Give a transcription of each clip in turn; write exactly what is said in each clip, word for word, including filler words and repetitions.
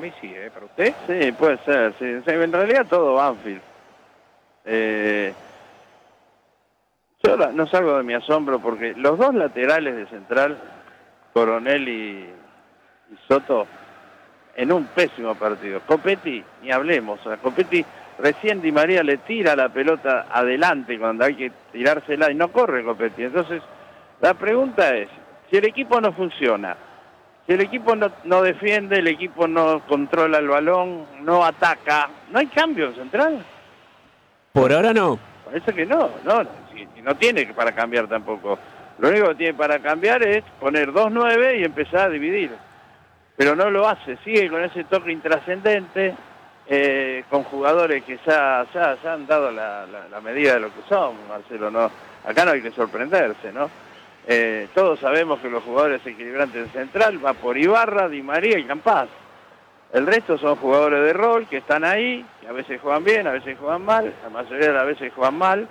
mí sí, ¿eh? ¿Para usted? Sí, puede ser, sí. En realidad todo Banfield. Eh, yo no salgo de mi asombro porque los dos laterales de Central, Coronel y, y Soto, en un pésimo partido. Copetti, ni hablemos. O sea, Copetti, recién Di María le tira la pelota adelante cuando hay que tirársela y no corre Copetti. Entonces, la pregunta es, si el equipo no funciona, si el equipo no, no defiende, el equipo no controla el balón, no ataca, ¿no hay cambio en Central? Por ahora no. Parece que no, no, si, si no tiene para cambiar tampoco. Lo único que tiene para cambiar es poner dos nueve y empezar a dividir. Pero no lo hace, sigue con ese toque intrascendente, eh, con jugadores que ya, ya, ya han dado la, la, la medida de lo que son, Marcelo, ¿no? Acá no hay que sorprenderse, ¿no? Eh, todos sabemos que los jugadores equilibrantes de Central va por Ibarra, Di María y Campaz. El resto son jugadores de rol que están ahí, que a veces juegan bien, a veces juegan mal, la mayoría de las veces juegan mal.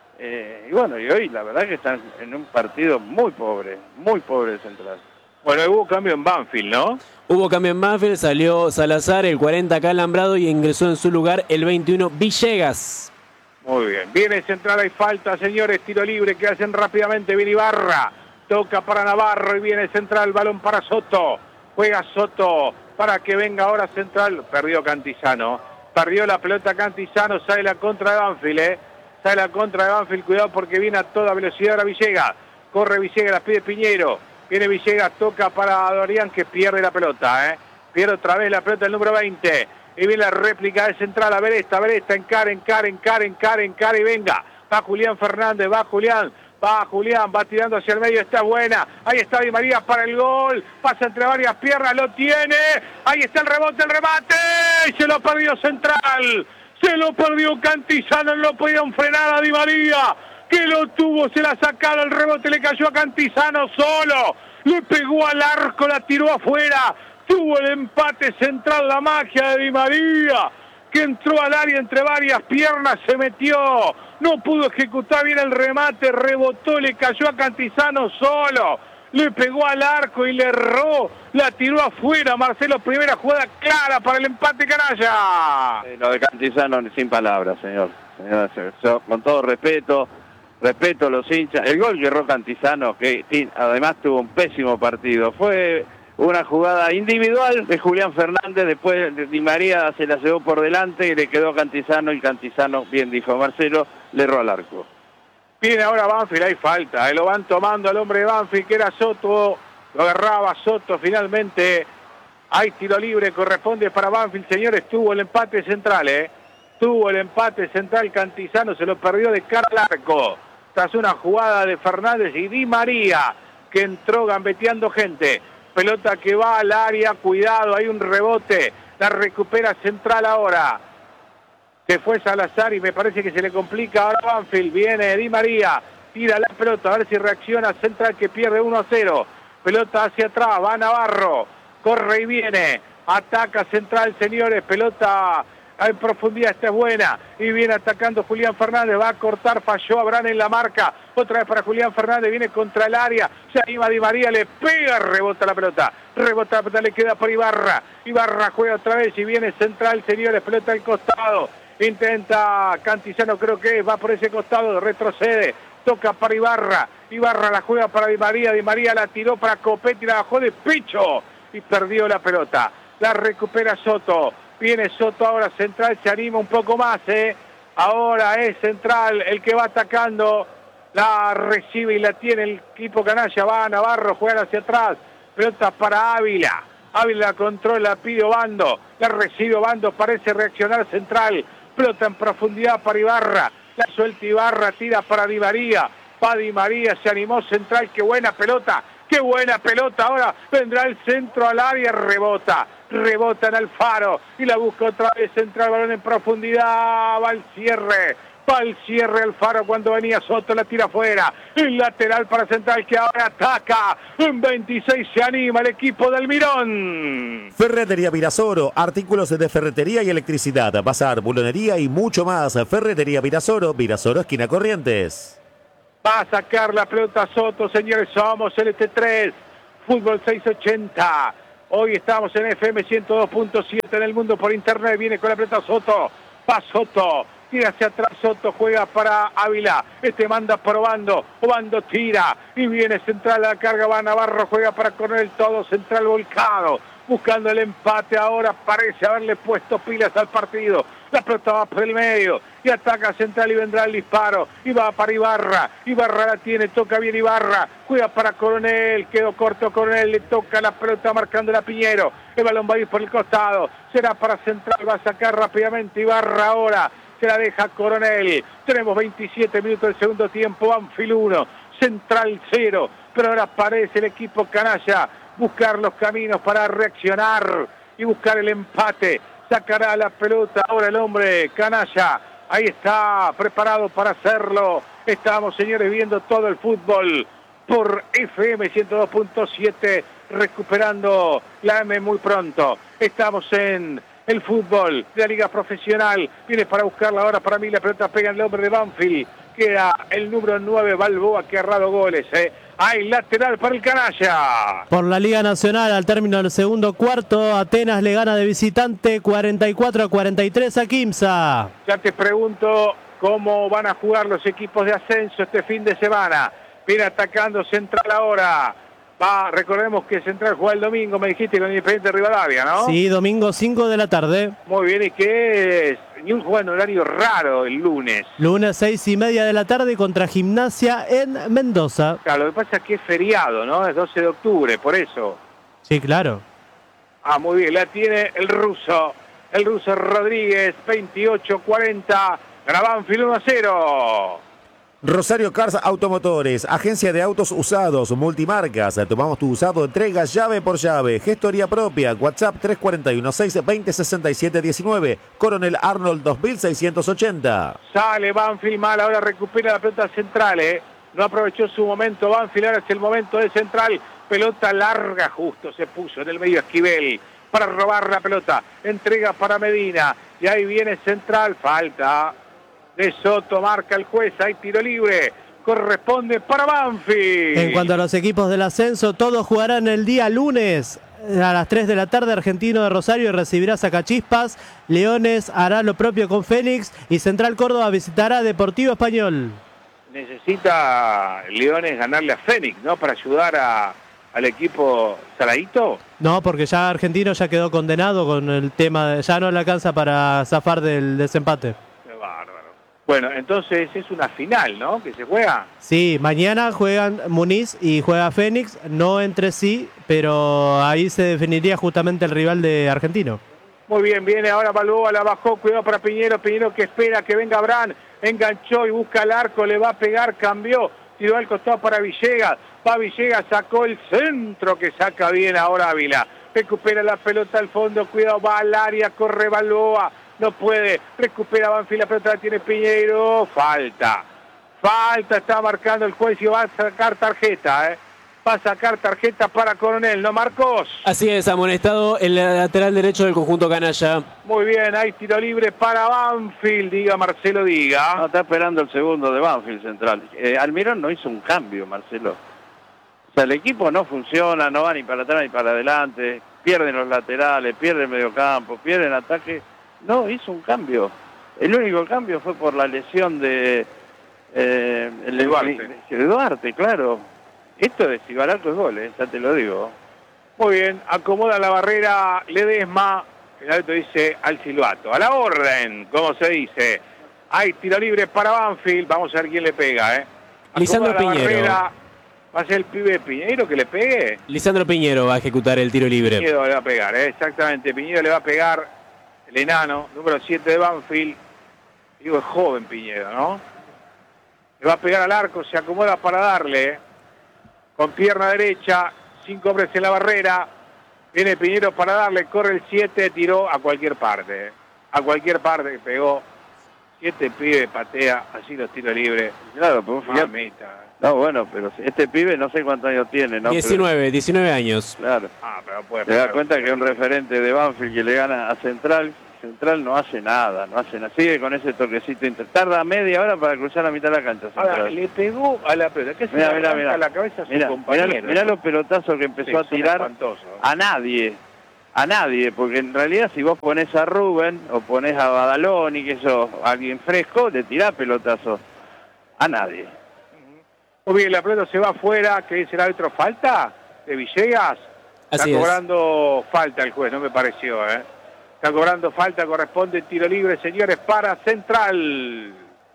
Eh, y bueno, y hoy la verdad que están en un partido muy pobre, muy pobre de Central. Bueno, hubo cambio en Banfield, ¿no? Hubo cambio en Banfield, salió Salazar, el cuarenta acá alambrado, y ingresó en su lugar el veintiuno Villegas. Muy bien. Viene Central, hay falta, señores, tiro libre que hacen rápidamente. Viene Ibarra, toca para Navarro y viene Central, balón para Soto. Juega Soto para que venga ahora Central. Perdió Cantizano, perdió la pelota Cantizano, sale la contra de Banfield, ¿eh? Sale la contra de Banfield, cuidado porque viene a toda velocidad ahora Villegas. Corre Villegas, la pide Piñero. Viene Villegas, toca para Dorian que pierde la pelota, ¿eh? Pierde otra vez la pelota el número veinte. Y viene la réplica de Central, a ver esta, a ver esta, encara, encara, encara, encara, encara y venga. Va Julián Fernández, va Julián, va Julián, va tirando hacia el medio, está buena. Ahí está Di María para el gol, pasa entre varias piernas, lo tiene. Ahí está el rebote, el remate, y se lo perdió Central. Se lo perdió Cantizano, no lo podían frenar a Di María, que lo tuvo, se la sacaron, el rebote le cayó a Cantizano solo, le pegó al arco, la tiró afuera, tuvo el empate Central, la magia de Di María, que entró al área entre varias piernas, se metió, no pudo ejecutar bien el remate, rebotó, le cayó a Cantizano solo, le pegó al arco y le erró, la tiró afuera. Marcelo, primera jugada clara para el empate canalla. Eh, lo de Cantizano sin palabras, señor. señor yo, con todo respeto, respeto a los hinchas. El gol que erró Cantizano, que además tuvo un pésimo partido, fue una jugada individual de Julián Fernández, después de Di María se la llevó por delante y le quedó a Cantizano, y Cantizano, bien dijo Marcelo, le erró al arco. Viene ahora Banfield, hay falta, eh, lo van tomando al hombre de Banfield que era Soto, lo agarraba Soto finalmente, hay tiro libre, corresponde para Banfield, señores, tuvo el empate Central, eh, tuvo el empate Central, Cantizano se lo perdió de cara al arco, tras una jugada de Fernández y Di María, que entró gambeteando gente, pelota que va al área, cuidado, hay un rebote, la recupera Central ahora. Se fue Salazar y me parece que se le complica ahora Banfield. Viene Di María, tira la pelota, a ver si reacciona Central que pierde uno a cero. Pelota hacia atrás, va Navarro, corre y viene, ataca Central, señores, pelota en profundidad, esta es buena. Y viene atacando Julián Fernández, va a cortar, falló Abraham en la marca. Otra vez para Julián Fernández, viene contra el área, se anima Di María, le pega, rebota la pelota. Rebota la pelota, le queda por Ibarra. Ibarra juega otra vez y viene Central, señores, pelota al costado. Intenta Cantizano, creo que va por ese costado, retrocede, toca para Ibarra, Ibarra la juega para Di María, Di María la tiró para Copetti, la bajó de pecho y perdió la pelota, la recupera Soto, viene Soto ahora, Central se anima un poco más, ¿eh? Ahora es Central el que va atacando, la recibe y la tiene el equipo canalla, va a Navarro, juega hacia atrás, pelota para Ávila, Ávila la controla, pide Obando, la recibe Obando, parece reaccionar Central, pelota en profundidad para Ibarra, la suelta Ibarra, tira para Di María, va Di María, se animó Central, qué buena pelota, qué buena pelota, ahora vendrá el centro al área, rebota, rebota en Alfaro, y la busca otra vez Central, balón en profundidad, va al cierre, va al cierre Alfaro cuando venía Soto, la tira afuera, el lateral para Central que ahora ataca, en veintiséis se anima el equipo del Mirón. Ferretería Virasoro, artículos de ferretería y electricidad, bazar, bulonería y mucho más. Ferretería Virasoro, Virasoro esquina Corrientes. Va a sacar la pelota Soto, señores, somos el T tres, fútbol seiscientos ochenta. Hoy estamos en F M ciento dos punto siete en el mundo por internet. Viene con la pelota Soto. Va Soto. Tira hacia atrás Soto. Juega para Ávila. Este manda probando. Obando tira. Y viene central a la carga. Va Navarro. Juega para Coronel. Todo central volcado. Buscando el empate ahora. Parece haberle puesto pilas al partido. La pelota va por el medio. Y ataca central y vendrá el disparo. Y va para Ibarra. Ibarra la tiene. Toca bien Ibarra. Juega para Coronel. Quedó corto Coronel. Le toca la pelota marcando a Piñero. El balón va a ir por el costado. Será para central. Va a sacar rápidamente Ibarra ahora. Se la deja Coronel. Tenemos veintisiete minutos del segundo tiempo. Banfield uno. Central cero. Pero ahora parece el equipo canalla buscar los caminos para reaccionar y buscar el empate. Sacará la pelota ahora el hombre canalla. Ahí está, preparado para hacerlo. Estamos, señores, viendo todo el fútbol por F M ciento dos punto siete, recuperando la M muy pronto. Estamos en el fútbol de la liga profesional. Viene para buscarla ahora para mí. La pelota pega en el hombre de Banfield. Queda el número nueve, Balboa, que ha errado goles. ¿eh? Hay lateral para el canalla. Por la Liga Nacional, al término del segundo cuarto, Atenas le gana de visitante cuarenta y cuatro a cuarenta y tres a Quimsa. Ya te pregunto cómo van a jugar los equipos de ascenso este fin de semana. Viene atacando Central ahora. Va, recordemos que Central juega el domingo, me dijiste, con Independiente Rivadavia, ¿no? Sí, domingo cinco de la tarde. Muy bien, y que es un juega en horario raro el lunes. Lunes seis y media de la tarde contra Gimnasia en Mendoza. Claro, lo que pasa es que es feriado, ¿no? Es doce de octubre, por eso. Sí, claro. Ah, muy bien, la tiene el ruso. El ruso Rodríguez, veintiocho cuarenta. Gana Banfield uno a cero. Rosario Cars Automotores, agencia de autos usados, multimarcas. Tomamos tu usado, entrega llave por llave. Gestoría propia, WhatsApp tres cuatro uno seis veinte sesenta y siete diecinueve. Coronel Arnold dos mil seiscientos ochenta. Sale Banfield mal, ahora recupera la pelota central, ¿eh? No aprovechó su momento Banfield, ahora es el momento de Central. Pelota larga, justo se puso en el medio Esquivel para robar la pelota. Entrega para Medina y ahí viene Central, falta de Soto, marca el juez, hay tiro libre, corresponde para Banfield. En cuanto a los equipos del ascenso, todos jugarán el día lunes a las tres de la tarde. Argentino de Rosario recibirá Sacachispas, Leones hará lo propio con Fénix y Central Córdoba visitará Deportivo Español. Necesita Leones ganarle a Fénix, ¿no? Para ayudar a, al equipo Saladito. No, porque ya Argentino ya quedó condenado con el tema, de, ya no le alcanza para zafar del desempate. Bueno, entonces es una final, ¿no? Que se juega. Sí, mañana juegan Muniz y juega Fénix, no entre sí, pero ahí se definiría justamente el rival de Argentino. Muy bien, viene ahora Balboa, la bajó, cuidado para Piñero, Piñero que espera que venga Abraham, enganchó y busca el arco, le va a pegar, cambió, tiró al costado para Villegas, va Villegas, sacó el centro que saca bien ahora Ávila, recupera la pelota al fondo, cuidado, va al área, corre Balboa. No puede, recupera Banfield, la pelota la tiene Piñeiro, falta, falta, está marcando el juez y va a sacar tarjeta, ¿eh? Va a sacar tarjeta para Coronel, ¿no, Marcos? Así es, amonestado el lateral derecho del conjunto canalla. Muy bien, hay tiro libre para Banfield, diga Marcelo, diga. No, está esperando el segundo de Banfield Central. Eh, Almirón no hizo un cambio, Marcelo. O sea, el equipo no funciona, no va ni para atrás ni para adelante, pierden los laterales, pierden el mediocampo, pierden ataque. No, hizo un cambio. El único cambio fue por la lesión de, eh, el de Duarte. De Duarte, claro. Esto de Cibarato es gol, eh, ya te lo digo. Muy bien, acomoda la barrera Ledesma. El árbitro dice al silbato. A la orden, como se dice. Hay tiro libre para Banfield. Vamos a ver quién le pega, ¿eh? Lisandro Piñero. Barrera. ¿Va a ser el pibe de Piñero que le pegue? Lisandro Piñero va a ejecutar el tiro libre. Piñero le va a pegar, ¿eh? Exactamente. Piñero le va a pegar. El enano, número siete de Banfield. Digo, es joven Piñero, ¿no? Le va a pegar al arco, se acomoda para darle. Con pierna derecha, cinco hombres en la barrera. Viene Piñero para darle, corre el siete, tiró a cualquier parte. A cualquier parte que pegó. Siete pibe, patea, así los tiros libres. Claro, pero fíjate. Mamita. No, bueno, pero este pibe no sé cuántos años tiene, ¿no? diecinueve, diecinueve años. Claro. Ah, pero puede Te das pegar. cuenta que es un referente de Banfield que le gana a Central, Central no hace nada, no hace nada. Sigue con ese toquecito. Inter- Tarda media hora para cruzar la mitad de la cancha. Ahora, Central. le pegó a la pelota. ¿Qué se Mirá, le mirá, arranca mirá. la cabeza a su Mirá, compañero? mirá, mirá los pelotazos que empezó Sí, a son tirar espantosos. a nadie. A nadie, porque en realidad si vos pones a Rubén o pones a Badalón y que eso, alguien fresco, le tirás pelotazos. A nadie. Muy bien, la pelota se va afuera. ¿Qué dice el árbitro? ¿Falta de Villegas? Está Así es. cobrando falta el juez, no me pareció, ¿eh? Está cobrando falta, corresponde tiro libre, señores, para Central.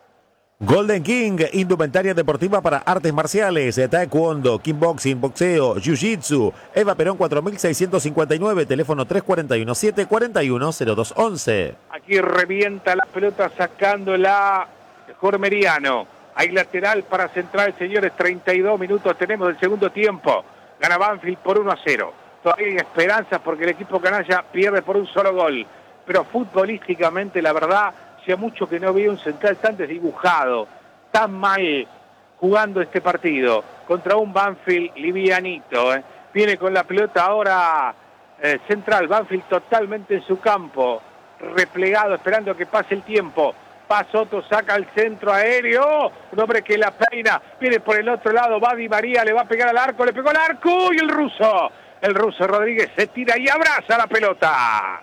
Golden King, indumentaria deportiva para artes marciales, taekwondo, kickboxing, boxeo, jiu-jitsu. Eva Perón cuatro mil seiscientos cincuenta y nueve, teléfono tres cuatro uno, siete cuatro uno, cero dos once. Aquí revienta la pelota sacándola Jorge Meriano. Hay lateral para Central, señores, treinta y dos minutos tenemos del segundo tiempo. Gana Banfield por uno a cero. Todavía hay esperanzas porque el equipo canalla pierde por un solo gol. Pero futbolísticamente, la verdad, hacía mucho que no veía un Central tan desdibujado, tan mal jugando este partido. Contra un Banfield livianito. ¿eh? Viene con la pelota ahora eh, Central. Banfield totalmente en su campo. Replegado, esperando que pase el tiempo. Pasoto saca el centro aéreo, un hombre que la peina, viene por el otro lado, va Di María, le va a pegar al arco, le pegó al arco y el ruso, el ruso Rodríguez se tira y abraza la pelota.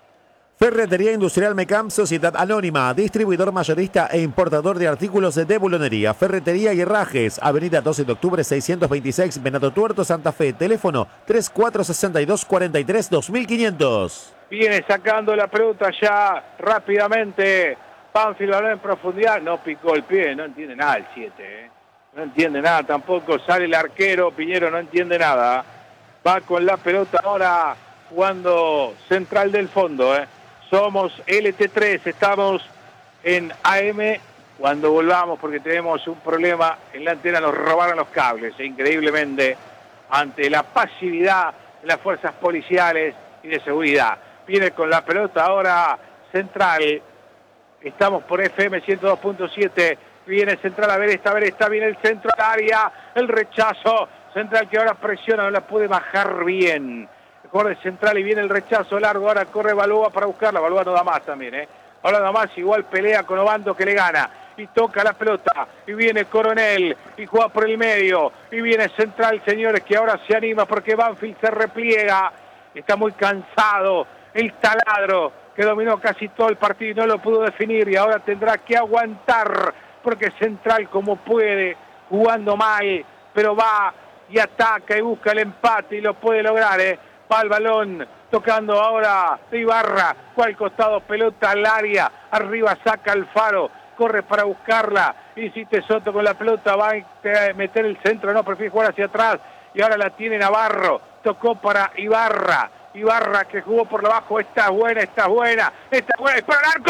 Ferretería Industrial Mecam, Sociedad Anónima, distribuidor mayorista e importador de artículos de bulonería, ferretería y herrajes, avenida doce de octubre seiscientos veintiséis, Venado Tuerto, Santa Fe, teléfono tres cuatro seis dos, cuatro tres, dos mil quinientos. Viene sacando la pelota ya rápidamente. Banfield en profundidad, no picó el pie, no entiende nada el siete, ¿eh? No entiende nada tampoco, sale el arquero, Piñero no entiende nada. Va con la pelota ahora jugando Central del fondo, ¿eh? Somos L T tres, estamos en A M, cuando volvamos porque tenemos un problema en la antena, nos robaron los cables, ¿eh? Increíblemente, ante la pasividad de las fuerzas policiales y de seguridad. Viene con la pelota ahora Central. Estamos por F M ciento dos punto siete. Viene Central a ver esta, a ver esta. Viene el centro al área. El rechazo. Central que ahora presiona. No la puede bajar bien. El jugador de Central y viene el rechazo largo. Ahora corre Balboa para buscarla. Balboa no da más también, ¿eh? Ahora da más. Igual pelea con Obando que le gana. Y toca la pelota. Y viene Coronel. Y juega por el medio. Y viene Central, señores, que ahora se anima porque Banfield se repliega. Está muy cansado. El taladro que dominó casi todo el partido y no lo pudo definir y ahora tendrá que aguantar porque Central como puede, jugando mal, pero va y ataca y busca el empate y lo puede lograr, ¿eh? Va el balón tocando ahora de Ibarra, fue al costado, pelota al área, arriba saca Alfaro, corre para buscarla, y si te Soto con la pelota va a meter el centro, no, prefiere jugar hacia atrás y ahora la tiene Navarro, tocó para Ibarra. Ibarra que jugó por abajo, esta es buena, esta es buena, esta es buena, ¡es para el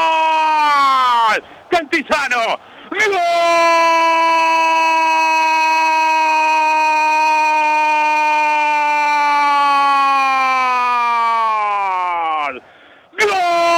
arco! ¡Cantizano! ¡Gol! ¡Gol!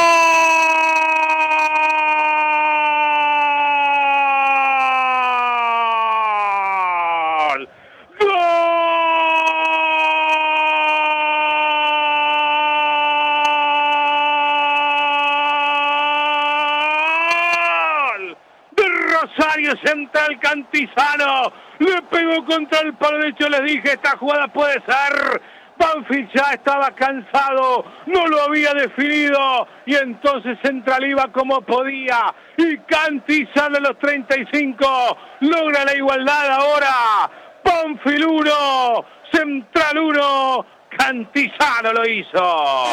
Central Cantizano le pegó contra el palo derecho, les dije, esta jugada puede ser. Banfield ya estaba cansado, no lo había definido y entonces Central iba como podía y Cantizano a los treinta y cinco logra la igualdad ahora. Banfield uno, Central uno, Cantizano lo hizo.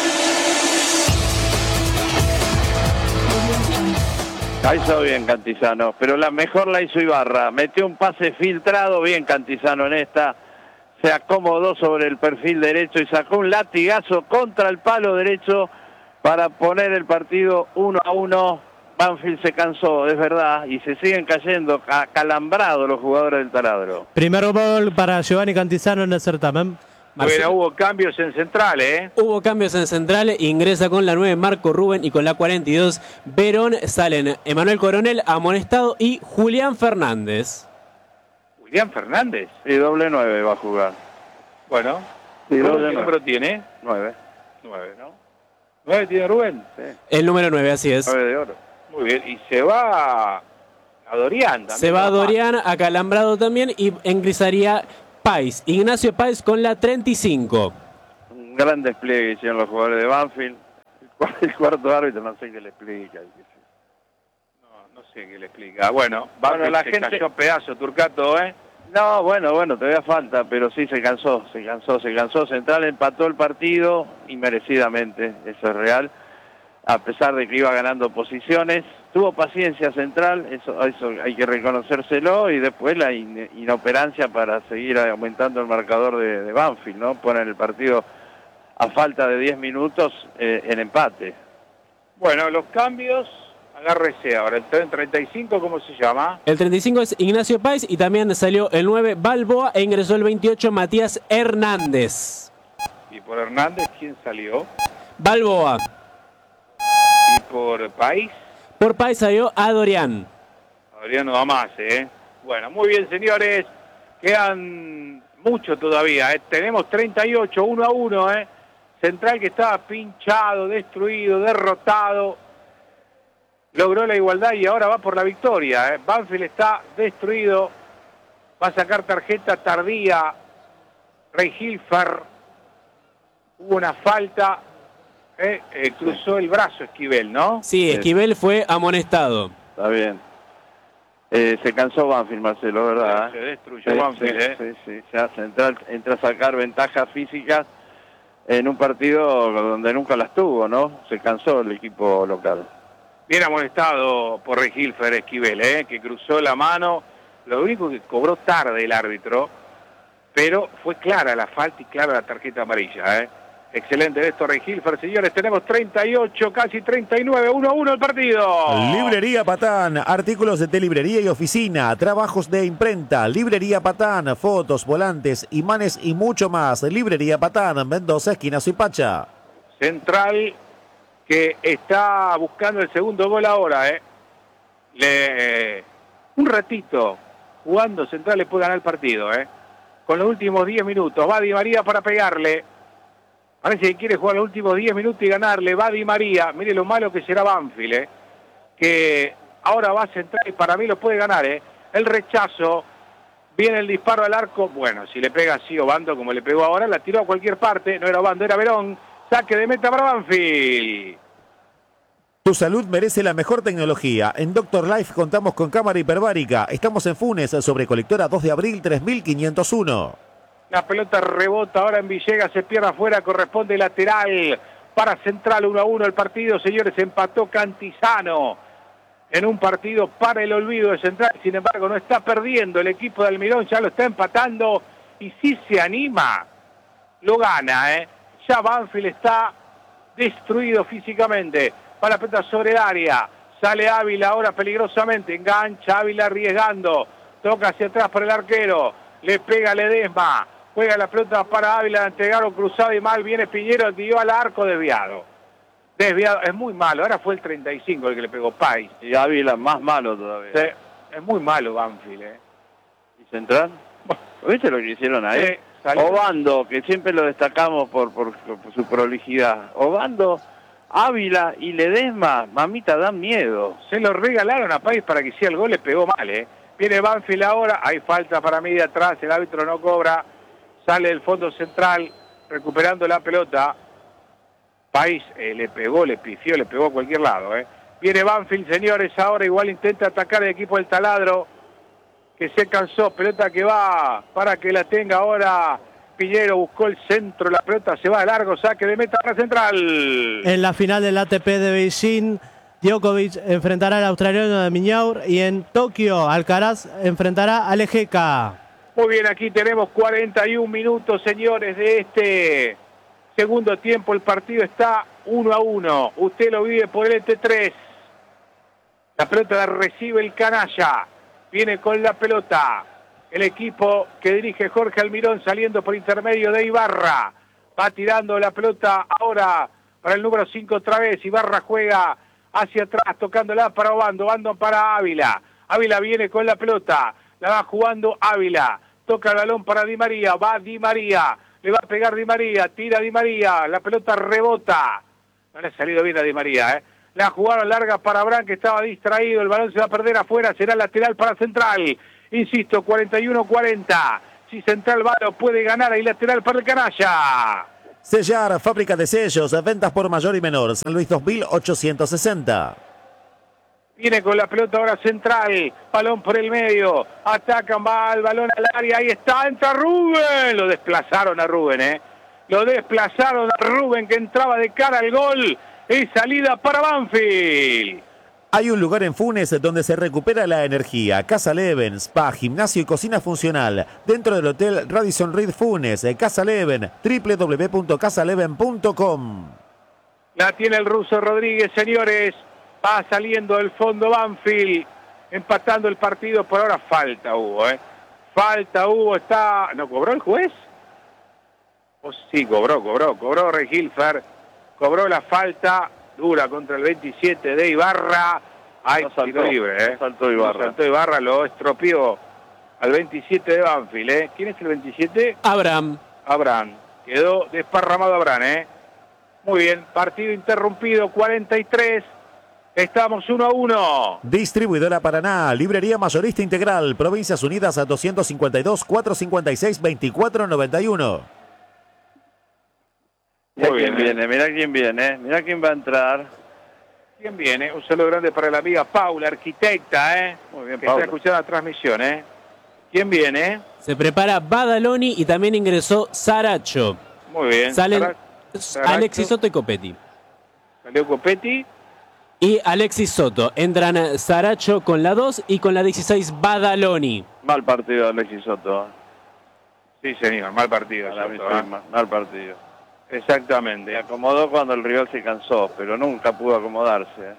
La hizo bien Cantizano, pero la mejor la hizo Ibarra. Metió un pase filtrado, bien Cantizano en esta. Se acomodó sobre el perfil derecho y sacó un latigazo contra el palo derecho para poner el partido uno a uno. Banfield se cansó, es verdad, y se siguen cayendo acalambrados los jugadores del taladro. Primer gol para Giovanni Cantizano en el certamen. Bueno, hubo cambios en Central, ¿eh? Hubo cambios en Central, ingresa con la nueve Marco Rubén y con la cuarenta y dos Verón. Salen Emanuel Coronel, amonestado, y Julián Fernández. Julián Fernández. Sí, doble nueve va a jugar. Bueno, Sí, ¿qué doble número nueve. tiene? Nueve. Nueve, ¿no? ¿nueve tiene Rubén? Sí. El número nueve, así es. nueve de oro. Muy bien. Y se va a Dorian también. Se va a Dorian, acalambrado también, y ingresaría Páez. Ignacio Páez con la treinta y cinco. Un gran despliegue hicieron los jugadores de Banfield. El cu- El cuarto árbitro no sé qué le explica. No, no sé qué le explica. Bueno, Bueno, la se gente- cayó pedazo Turcato, ¿eh? No, bueno, bueno, todavía falta, pero sí se cansó, se cansó, se cansó. Central empató el partido inmerecidamente, eso es real, a pesar de que iba ganando posiciones. Tuvo paciencia Central, eso, eso hay que reconocérselo, y después la in- inoperancia para seguir aumentando el marcador de, de Banfield, ¿no? Ponen el partido a falta de diez minutos eh, en empate. Bueno, los cambios, agárrese ahora. El treinta y cinco, ¿cómo se llama? El treinta y cinco es Ignacio Páez y también salió el nueve Balboa e ingresó el veintiocho Matías Hernández. Y por Hernández, ¿quién salió? Balboa. Y por País, Por Páez salió a Dorian. Adriano Damas, ¿eh? Bueno, muy bien, señores. Quedan mucho todavía, ¿eh? Tenemos treinta y ocho, uno a uno, ¿eh? Central, que estaba pinchado, destruido, derrotado, logró la igualdad y ahora va por la victoria, ¿eh? Banfield está destruido, va a sacar tarjeta tardía. Rey Hilfer, hubo una falta, ¿eh? Eh, cruzó el brazo Esquivel, ¿no? Sí, Esquivel fue amonestado. Está bien. Eh, se cansó Banfield, Marcelo, ¿verdad? Se destruyó Sí, Banfield, sí, ¿eh? sí, sí. Ya Central entra a sacar ventajas físicas en un partido donde nunca las tuvo, ¿no? Se cansó el equipo local. Bien amonestado por Rey Hilfer Esquivel, ¿eh? Que cruzó la mano. Lo único que cobró tarde el árbitro, pero fue clara la falta y clara la tarjeta amarilla, ¿eh? Excelente de esto, Rey Hilfer. Señores, tenemos treinta y ocho, casi treinta y nueve, uno a uno el partido. Librería Patán, artículos de librería y oficina, trabajos de imprenta. Librería Patán, fotos, volantes, imanes y mucho más. Librería Patán, Mendoza, esquina Suipacha. Central, que está buscando el segundo gol ahora, ¿eh? Le, un ratito jugando Central le puede ganar el partido, ¿eh? Con los últimos diez minutos. Va Di María para pegarle. Parece que quiere jugar los últimos diez minutos y ganarle. Va Di María. Mire lo malo que será Banfield, ¿eh? Que ahora va a Central y para mí lo puede ganar, ¿eh? El rechazo. Viene el disparo al arco. Bueno, si le pega así Obando como le pegó ahora, la tiró a cualquier parte. No era Obando, era Verón. Saque de meta para Banfield. Tu salud merece la mejor tecnología. En Doctor Life contamos con cámara hiperbárica. Estamos en Funes, sobre Colectora dos de abril tres mil quinientos uno. La pelota rebota ahora en Villegas, se pierde afuera, corresponde lateral para Central. Uno a uno el partido, señores. Empató Cantizano en un partido para el olvido de Central. Sin embargo, no está perdiendo el equipo de Almirón, ya lo está empatando. Y si se anima, lo gana, ¿eh? Ya Banfield está destruido físicamente. Va la pelota sobre el área. Sale Ávila ahora peligrosamente. Engancha Ávila arriesgando. Toca hacia atrás para el arquero. Le pega Ledesma. Juega la pelota para Ávila. Entregaron cruzado y mal. Viene Piñero. Dio al arco desviado. Desviado. Es muy malo. Ahora fue el treinta y cinco el que le pegó Páez. Y Ávila más malo todavía. Sí, es muy malo Banfield, ¿eh? ¿Y Central? ¿Viste lo que hicieron ahí? Sí, salió. Obando, que siempre lo destacamos por, por, por su prolijidad. Obando, Ávila y Ledesma, mamita, dan miedo. Se lo regalaron a Páez para que hiciera el gol. Le pegó mal, ¿eh? Viene Banfield ahora. Hay falta para mí de atrás. El árbitro no cobra. Sale el fondo central recuperando la pelota. Páez eh, le pegó, le pifió, le pegó a cualquier lado, ¿eh? Viene Banfield, señores, ahora igual intenta atacar el equipo del Taladro, que se cansó. Pelota que va para que la tenga ahora Piñero. Buscó el centro, la pelota se va de largo. Saque de meta para Central. En la final del A T P de Beijing, Djokovic enfrentará al australiano de Miñaur y en Tokio, Alcaraz enfrentará al Ejeca. Muy bien, aquí tenemos cuarenta y un minutos, señores, de este segundo tiempo. El partido está uno a uno. Usted lo vive por el E T tres. La pelota la recibe el canalla. Viene con la pelota el equipo que dirige Jorge Almirón, saliendo por intermedio de Ibarra. Va tirando la pelota ahora para el número cinco otra vez. Ibarra juega hacia atrás, tocándola para Obando. Obando para Ávila. Ávila viene con la pelota. La va jugando Ávila. Toca el balón para Di María. Va Di María. Le va a pegar Di María. Tira Di María. La pelota rebota. No le ha salido bien a Di María, ¿eh? La jugaron larga para Abraham, que estaba distraído. El balón se va a perder afuera. Será lateral para Central. Insisto, cuarenta y uno cuarenta. Si Central va, lo puede ganar. Ahí lateral para el canalla. Sellar, fábrica de sellos, ventas por mayor y menor. San Luis dos mil ochocientos sesenta. Viene con la pelota ahora Central. Balón por el medio. Atacan, va el balón al área. Ahí está, entra Rubén. Lo desplazaron a Rubén, ¿eh? Lo desplazaron a Rubén, que entraba de cara al gol. Y salida para Banfield. Hay un lugar en Funes donde se recupera la energía. Casa Leven, spa, gimnasio y cocina funcional. Dentro del hotel Radisson Reed Funes. Casa Leven, doble u doble u doble u punto casa leven punto com. La tiene el ruso Rodríguez, señores. Va saliendo del fondo Banfield. Empatando el partido. Por ahora falta hubo, ¿eh? Falta hubo. Está... ¿No cobró el juez? Oh, sí, cobró, cobró. Cobró Regilfer. Cobró la falta dura contra el veintisiete de Ibarra. Ahí no tiro libre, ¿eh? No saltó Ibarra. No saltó Ibarra, lo estropeó al veintisiete de Banfield, ¿eh? ¿Quién es el veintisiete? Abraham. Abraham. Quedó desparramado Abraham, ¿eh? Muy bien, partido interrumpido, cuarenta y tres. Estamos uno a uno. Distribuidora Paraná, librería mayorista integral, Provincias Unidas a doscientos cincuenta y dos, cuatrocientos cincuenta y seis, veinticuatro noventa y uno. Mirá Muy quién bien, viene, mirá quién viene, mirá quién va a entrar. ¿Quién viene? Un saludo grande para la amiga Paula, arquitecta, ¿eh? Muy bien, que Paula. está escuchando la transmisión, ¿eh? ¿Quién viene? Se prepara Badaloni y también ingresó Saracho. Muy bien. Salen Sara- Saracho. Alexis Soto y Copetti. Salió Copetti. Y Alexis Soto. Entran Saracho con la dos y con la dieciséis Badaloni. Mal partido de Alexis Soto. Sí, señor, mal partido. Para mí Soto, fue ¿eh? mal, mal partido. Se Exactamente. acomodó cuando el rival se cansó, pero nunca pudo acomodarse.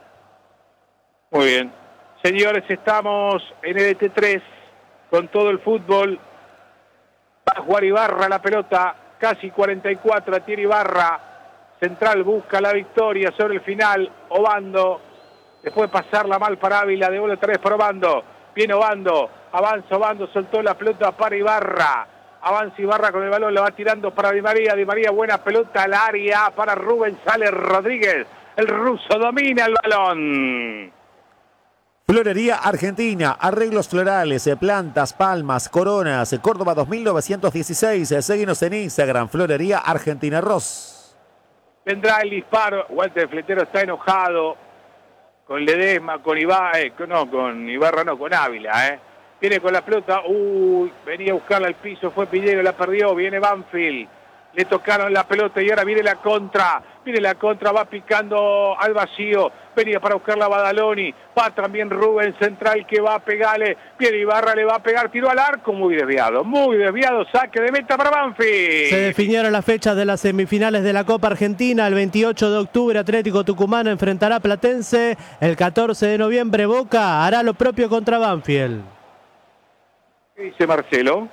Muy bien. Señores, estamos en el E T tres con todo el fútbol. Va a jugar Ibarra la pelota, casi cuarenta y cuatro, la tiene Ibarra. Central busca la victoria sobre el final. Obando, después de pasarla mal para Ávila, devuelve otra vez para Obando. Viene Obando, avanza Obando, soltó la pelota para Ibarra. Avanza Ibarra con el balón, lo va tirando para Di María. Di María, buena pelota al área para Rubén, sale Rodríguez. El ruso domina el balón. Florería Argentina, arreglos florales, plantas, palmas, coronas, Córdoba dos mil novecientos dieciséis. Seguinos en Instagram, Florería Argentina Ross. Vendrá el disparo. Walter Fletero está enojado con Ledesma, con Ibarra, eh, no, con Ibarra no, con Ávila, eh. Viene con la pelota, uy, venía a buscarla al piso, fue Piñero, la perdió, viene Banfield, le tocaron la pelota y ahora viene la contra, viene la contra, va picando al vacío, venía para buscar la Badaloni, va también Rubén Central que va a pegarle, viene Ibarra, le va a pegar, tiró al arco, muy desviado, muy desviado, saque de meta para Banfield. Se definieron las fechas de las semifinales de la Copa Argentina. El veintiocho de octubre Atlético Tucumán enfrentará a Platense. El catorce de noviembre Boca hará lo propio contra Banfield. ¿Qué dice Marcelo?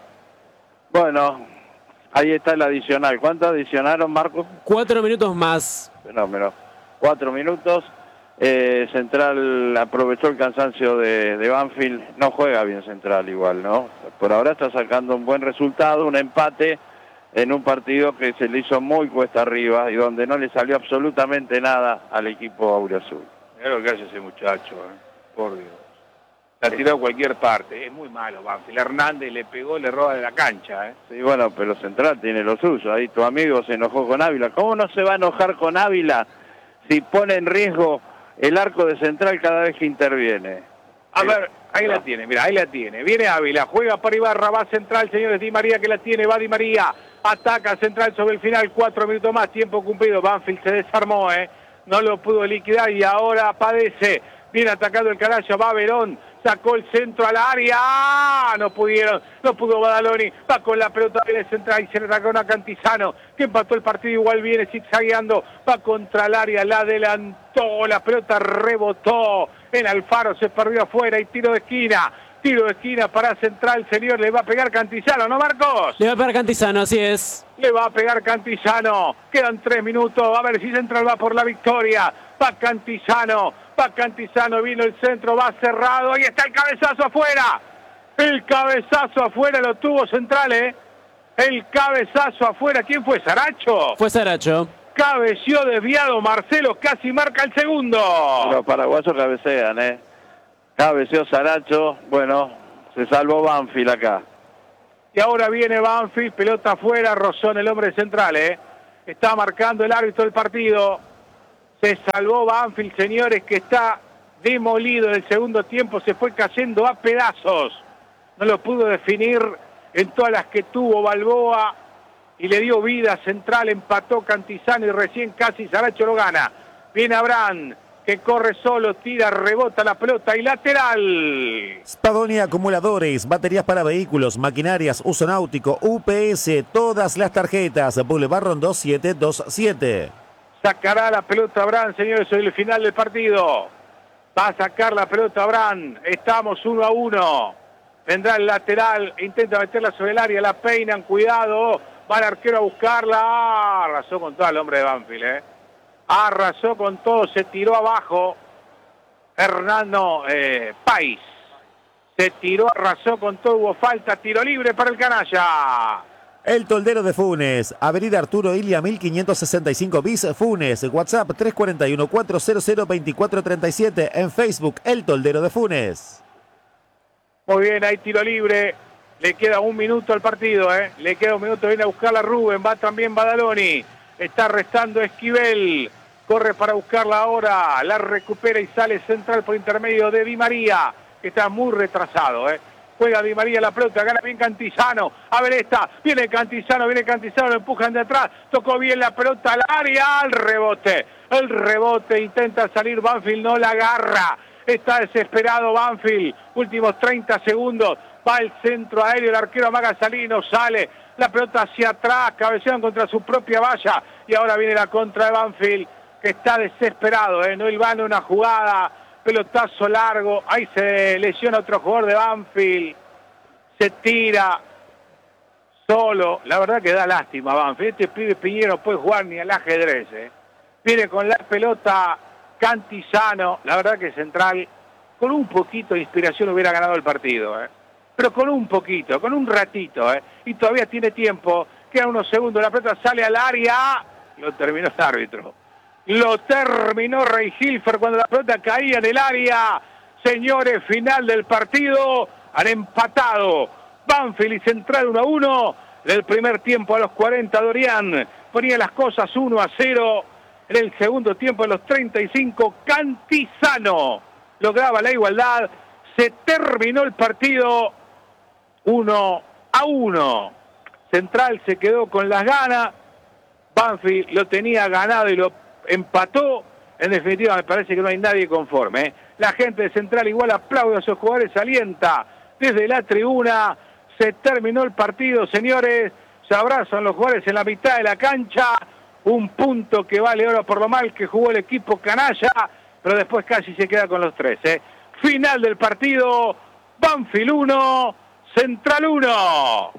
Bueno, ahí está el adicional. ¿Cuánto adicionaron, Marcos? Cuatro minutos más. Fenómeno. Cuatro minutos. Eh, Central aprovechó el cansancio de, de Banfield. No juega bien Central igual, ¿no? Por ahora está sacando un buen resultado, un empate en un partido que se le hizo muy cuesta arriba y donde no le salió absolutamente nada al equipo auriazul. Mirá lo que hace ese muchacho, eh. Por Dios. La tiró a cualquier parte, es muy malo Banfield. Hernández le pegó, le roba de la cancha, ¿eh? Sí, bueno, pero Central tiene lo suyo. Ahí tu amigo se enojó con Ávila. ¿Cómo no se va a enojar con Ávila si pone en riesgo el arco de Central cada vez que interviene? A ver, ahí la tiene, mira, ahí la tiene. Viene Ávila, juega para Ibarra, va Central, señores. Di María que la tiene, va Di María. Ataca Central sobre el final, cuatro minutos más, tiempo cumplido. Banfield se desarmó, ¿eh? No lo pudo liquidar y ahora padece. Viene atacando el Canalla, va Verón. Sacó el centro al área, ¡ah! No pudieron, no pudo Badaloni, va con la pelota de Central y se le sacó a Cantizano, que empató el partido, igual viene zigzagueando, va contra el área, la adelantó, la pelota rebotó en Alfaro, se perdió afuera y tiro de esquina, tiro de esquina para Central, señor, le va a pegar Cantizano, ¿no, Marcos? Le va a pegar Cantizano, así es. Le va a pegar Cantizano, quedan tres minutos, a ver si Central va por la victoria, va Cantizano, va Cantizano, vino el centro, va cerrado, ahí está el cabezazo afuera, el cabezazo afuera lo tuvo Central, ¿eh? El cabezazo afuera, ¿quién fue? ¿Saracho? Fue Saracho. cabeció desviado Marcelo, casi marca el segundo. Los paraguayos cabecean, ¿eh? Cabeció Saracho, bueno, se salvó Banfield acá. Y ahora viene Banfield, pelota afuera, Rosón, el hombre central, ¿eh? Está marcando el árbitro del partido. Se salvó Banfield, señores, que está demolido en el segundo tiempo, se fue cayendo a pedazos. No lo pudo definir en todas las que tuvo Balboa y le dio vida. Central, empató Cantizano y recién casi Saracho lo gana. Viene Abraham, que corre solo, tira, rebota la pelota y lateral. Spadoni Acumuladores, baterías para vehículos, maquinarias, uso náutico, U P S, todas las tarjetas. Boulevard Rondó siete dos siete. Sacará la pelota Abraham, señores, sobre el final del partido. Va a sacar la pelota Abraham. Estamos uno a uno. Vendrá el lateral, intenta meterla sobre el área, la peinan, cuidado. Va el arquero a buscarla. Ah, arrasó con todo el hombre de Banfield, ¿eh? Arrasó con todo, se tiró abajo. Hernando eh, País. Se tiró, arrasó con todo, hubo falta, tiro libre para el canalla. El Toldero de Funes, Avenida Arturo Ilia mil quinientos sesenta y cinco bis, Funes, WhatsApp tres cuatro uno, cuatro cero cero, dos cuatro tres siete, en Facebook El Toldero de Funes. Muy bien, hay tiro libre, le queda un minuto al partido, ¿eh? Le queda un minuto, viene a buscarla Rubén, va también Badaloni, está restando Esquivel, corre para buscarla ahora, la recupera y sale central por intermedio de Di María, que está muy retrasado, ¿eh? Juega Di María la pelota, gana bien Cantizano. A ver esta, viene Cantizano, viene Cantizano, lo empujan de atrás. Tocó bien la pelota al área, al rebote. El rebote, intenta salir Banfield, no la agarra. Está desesperado Banfield. Últimos treinta segundos. Va el centro aéreo, el arquero amaga Salino, sale. La pelota hacia atrás, cabecean contra su propia valla. Y ahora viene la contra de Banfield, que está desesperado, ¿eh? No hilvana una jugada. Pelotazo largo, ahí se lesiona otro jugador de Banfield, se tira solo, la verdad que da lástima Banfield, este pibe Piñero no puede jugar ni al ajedrez, ¿eh? Viene con la pelota Cantizano, la verdad que Central, con un poquito de inspiración hubiera ganado el partido, ¿eh? Pero con un poquito, con un ratito, ¿eh? Y todavía tiene tiempo, quedan unos segundos, la pelota sale al área, lo terminó el árbitro. Lo terminó Rey Hilfer cuando la pelota caía en el área. Señores, final del partido. Han empatado Banfield y Central uno a uno. Del primer tiempo a los cuarenta, Dorian ponía las cosas uno a cero. En el segundo tiempo, a los treinta y cinco, Cantizano lograba la igualdad. Se terminó el partido uno a uno. Central se quedó con las ganas. Banfield lo tenía ganado y lo empató. En definitiva, me parece que no hay nadie conforme, ¿eh? La gente de Central igual aplaude a sus jugadores, alienta desde la tribuna. Se terminó el partido, señores. Se abrazan los jugadores en la mitad de la cancha. Un punto que vale oro por lo mal que jugó el equipo canalla, pero después casi se queda con los tres, ¿eh? Final del partido. Banfield uno, Central uno.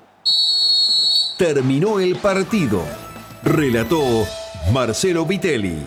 Terminó el partido. Relató Marcelo Vitelli.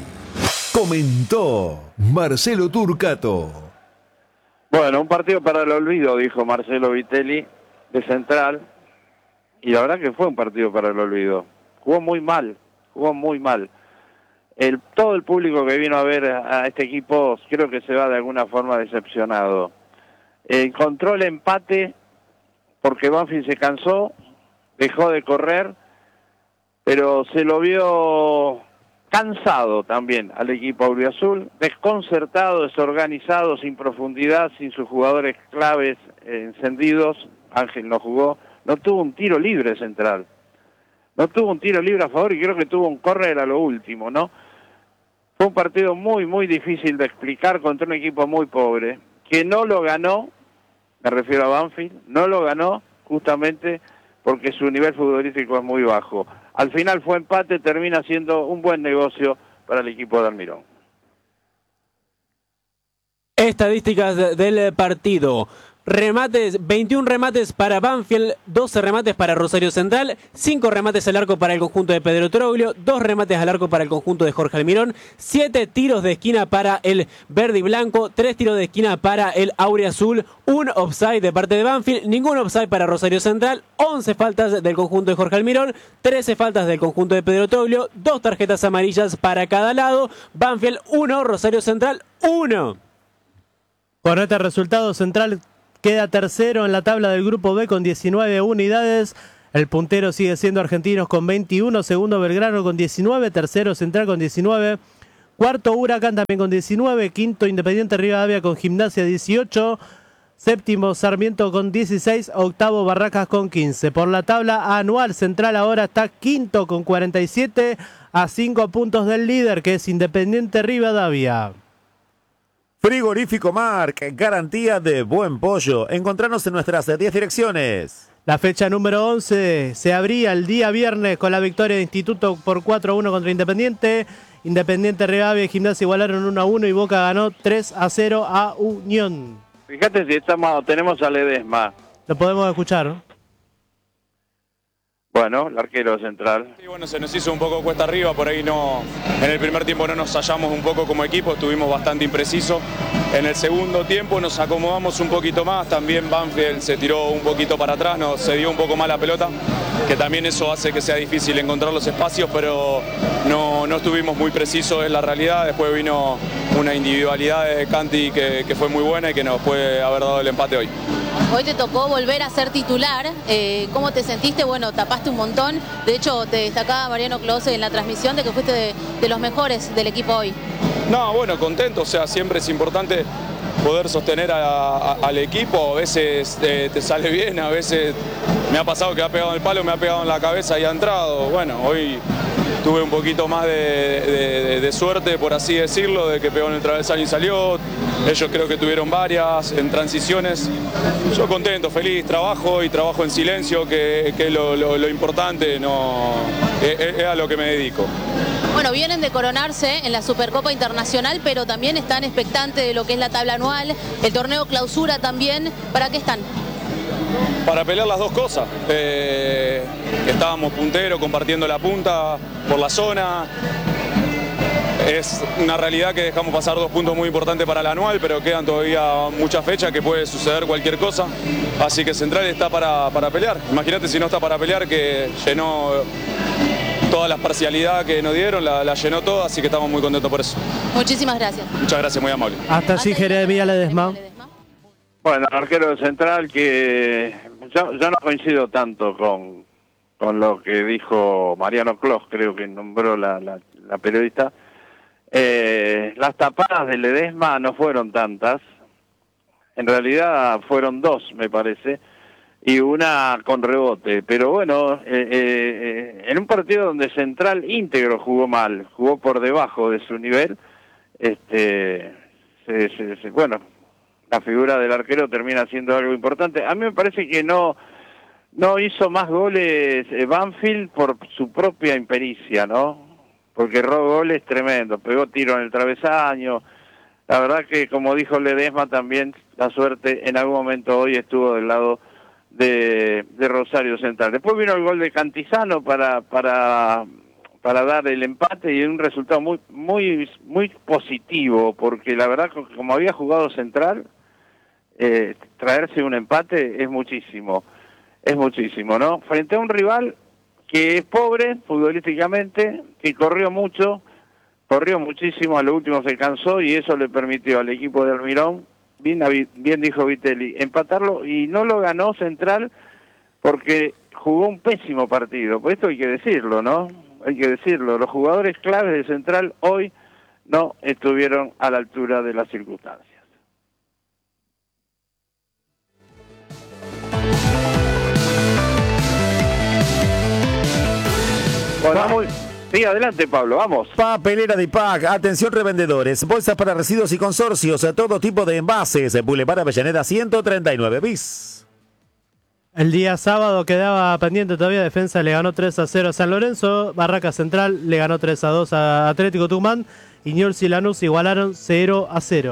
Comentó Marcelo Turcato. Bueno, un partido para el olvido, dijo Marcelo Vitelli, de Central. Y la verdad que fue un partido para el olvido. Jugó muy mal, jugó muy mal. El, todo el público que vino a ver a este equipo creo que se va de alguna forma decepcionado. Encontró el empate porque Banfield se cansó, dejó de correr, pero se lo vio cansado también al equipo auriazul, desconcertado, desorganizado, sin profundidad, sin sus jugadores claves eh, encendidos. Ángel no jugó, no tuvo un tiro libre Central, no tuvo un tiro libre a favor y creo que tuvo un córner a lo último, ¿no? Fue un partido muy, muy difícil de explicar contra un equipo muy pobre, que no lo ganó, me refiero a Banfield, no lo ganó justamente porque su nivel futbolístico es muy bajo. Al final fue empate, termina siendo un buen negocio para el equipo de Almirón. Estadísticas del partido. Remates, veintiún remates para Banfield, doce remates para Rosario Central, cinco remates al arco para el conjunto de Pedro Troglio, dos remates al arco para el conjunto de Jorge Almirón, siete tiros de esquina para el verde y blanco, tres tiros de esquina para el auriazul, un offside de parte de Banfield, ningún offside para Rosario Central, once faltas del conjunto de Jorge Almirón, trece faltas del conjunto de Pedro Troglio, dos tarjetas amarillas para cada lado. Banfield uno, Rosario Central uno. Con este resultado, Central queda tercero en la tabla del grupo B con diecinueve unidades. El puntero sigue siendo Argentinos con veintiuno, segundo Belgrano con diecinueve, tercero Central con diecinueve, cuarto Huracán también con diecinueve, quinto Independiente Rivadavia con Gimnasia dieciocho, séptimo Sarmiento con dieciséis, octavo Barracas con quince. Por la tabla anual, Central ahora está quinto con cuarenta y siete, a cinco puntos del líder, que es Independiente Rivadavia. Frigorífico Marc, garantía de buen pollo. Encontrarnos en nuestras diez direcciones. La fecha número once se abría el día viernes con la victoria de Instituto por cuatro a uno contra Independiente. Independiente Rivadavia y Gimnasia igualaron uno a uno y Boca ganó tres a cero a Unión. Fíjate si estamos, tenemos a Ledesma. Lo podemos escuchar, ¿no? Bueno, el arquero central. Sí, bueno, se nos hizo un poco cuesta arriba, por ahí no, en el primer tiempo no nos hallamos un poco como equipo, estuvimos bastante imprecisos. En el segundo tiempo nos acomodamos un poquito más, también Banfield se tiró un poquito para atrás, nos se dio un poco más la pelota, que también eso hace que sea difícil encontrar los espacios, pero no, no estuvimos muy precisos en la realidad. Después vino una individualidad de Canti que, que fue muy buena y que nos puede haber dado el empate hoy. Hoy te tocó volver a ser titular, eh, ¿cómo te sentiste? Bueno, tapaste un montón, de hecho te destacaba Mariano Close en la transmisión de que fuiste de, de los mejores del equipo hoy. No, bueno, contento, o sea, siempre es importante poder sostener a, a, al equipo, a veces te, te sale bien, a veces me ha pasado que ha pegado en el palo, me ha pegado en la cabeza y ha entrado. Bueno, hoy tuve un poquito más de, de, de, de suerte, por así decirlo, de que pegó en el travesaño y salió. Ellos creo que tuvieron varias en transiciones. Yo contento, feliz, trabajo y trabajo en silencio, que, que es lo, lo, lo importante, no, es, es a lo que me dedico. Bueno, vienen de coronarse en la Supercopa Internacional, pero también están expectantes de lo que es la tabla anual, el torneo clausura también. ¿Para qué están? Para pelear las dos cosas. Eh, estábamos punteros, compartiendo la punta por la zona. Es una realidad que dejamos pasar dos puntos muy importantes para el anual, pero quedan todavía muchas fechas que puede suceder cualquier cosa. Así que Central está para, para pelear. Imagínate si no está para pelear, que llenó todas las parcialidades que nos dieron, la, la llenó toda, así que estamos muy contentos por eso. Muchísimas gracias. Muchas gracias, muy amable. Hasta así Jeremías Ledesma. Bueno, el arquero central que yo, yo no coincido tanto con, con lo que dijo Mariano Clos, creo que nombró la, la, la periodista. Eh, las tapadas de Ledesma no fueron tantas, en realidad fueron dos, me parece, y una con rebote, pero bueno, eh, eh, en un partido donde Central íntegro jugó mal, jugó por debajo de su nivel, este, se, se, se, bueno, la figura del arquero termina siendo algo importante. A mí me parece que no no hizo más goles eh, Banfield por su propia impericia, ¿no? Porque erró goles tremendos, pegó tiro en el travesaño. La verdad que, como dijo Ledesma, también la suerte en algún momento hoy estuvo del lado de, de Rosario Central. Después vino el gol de Cantizano para para para dar el empate y un resultado muy muy muy positivo, porque la verdad, como había jugado Central, eh, traerse un empate es muchísimo, es muchísimo, ¿no? Frente a un rival que es pobre futbolísticamente, que corrió mucho, corrió muchísimo, a lo último se cansó y eso le permitió al equipo de Almirón, bien, bien dijo Vitelli, empatarlo, y no lo ganó Central porque jugó un pésimo partido. Por esto hay que decirlo, ¿no? Hay que decirlo, los jugadores claves de Central hoy no estuvieron a la altura de las circunstancias. Bueno, vamos. Sí, adelante, Pablo, vamos. Papelera de Pac, atención revendedores, bolsas para residuos y consorcios, todo tipo de envases, Boulevard Avellaneda ciento treinta y nueve bis. El día sábado quedaba pendiente todavía, Defensa le ganó tres a cero a San Lorenzo, Barraca Central le ganó tres a dos a Atlético Tucumán y Newell's y Lanús igualaron cero a cero.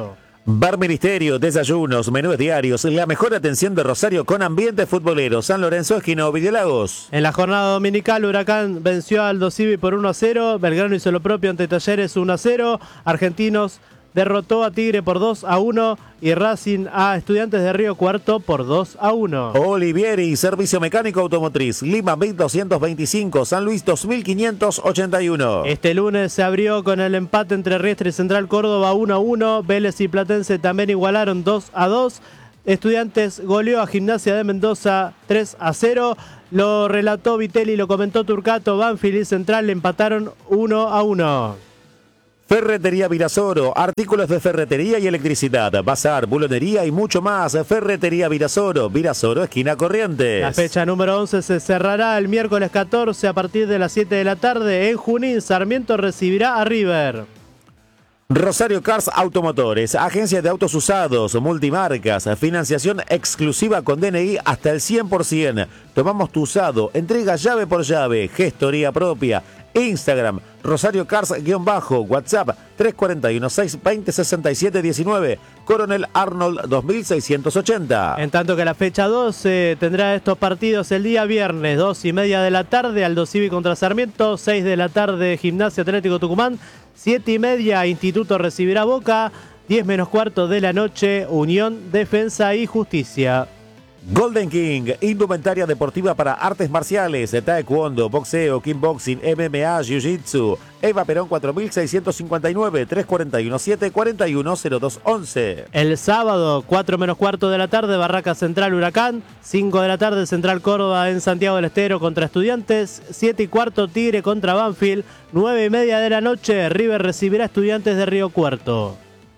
Bar Ministerio, desayunos, menús diarios, la mejor atención de Rosario con ambiente futbolero. San Lorenzo, esquina Ovidio Lagos. En la jornada dominical, Huracán venció a Aldo Civi por uno a cero. Belgrano hizo lo propio ante Talleres uno a cero. Argentinos derrotó a Tigre por dos a uno. Y Racing a Estudiantes de Río Cuarto por dos a uno. Olivieri, Servicio Mecánico Automotriz. Lima mil doscientos veinticinco, San Luis dos mil quinientos ochenta y uno. Este lunes se abrió con el empate entre Riestra y Central Córdoba uno a uno. Vélez y Platense también igualaron dos a dos. Estudiantes goleó a Gimnasia de Mendoza tres a cero. Lo relató Vitelli, lo comentó Turcato. Banfield y Central empataron uno a uno. Ferretería Virasoro, artículos de ferretería y electricidad, bazar, bulonería y mucho más. Ferretería Virasoro, Virasoro, esquina Corrientes. La fecha número once se cerrará el miércoles catorce a partir de las siete de la tarde. En Junín, Sarmiento recibirá a River. Rosario Cars Automotores, agencia de autos usados, multimarcas, financiación exclusiva con D N I hasta el cien por ciento. Tomamos tu usado, entrega llave por llave, gestoría propia. Instagram, Rosario Cars-bajo, WhatsApp tres cuatro uno, seis dos cero, seis siete uno nueve, Coronel Arnold dos mil seiscientos ochenta. En tanto que la fecha doce tendrá estos partidos el día viernes, dos y media de la tarde, Aldo Civi contra Sarmiento, seis de la tarde, Gimnasia Atlético Tucumán, siete y media, Instituto recibirá Boca, diez menos cuarto de la noche, Unión, Defensa y Justicia. Golden King, indumentaria deportiva para artes marciales, taekwondo, boxeo, kickboxing, M M A, jiu-jitsu. Eva Perón cuatro mil seiscientos cincuenta y nueve, tres cuatro uno siete, cuatro uno cero dos once. El sábado, cuatro menos cuarto de la tarde, Barraca Central Huracán, cinco de la tarde, Central Córdoba en Santiago del Estero contra Estudiantes, siete y cuarto, Tigre contra Banfield, nueve y media de la noche, River recibirá Estudiantes de Río Cuarto.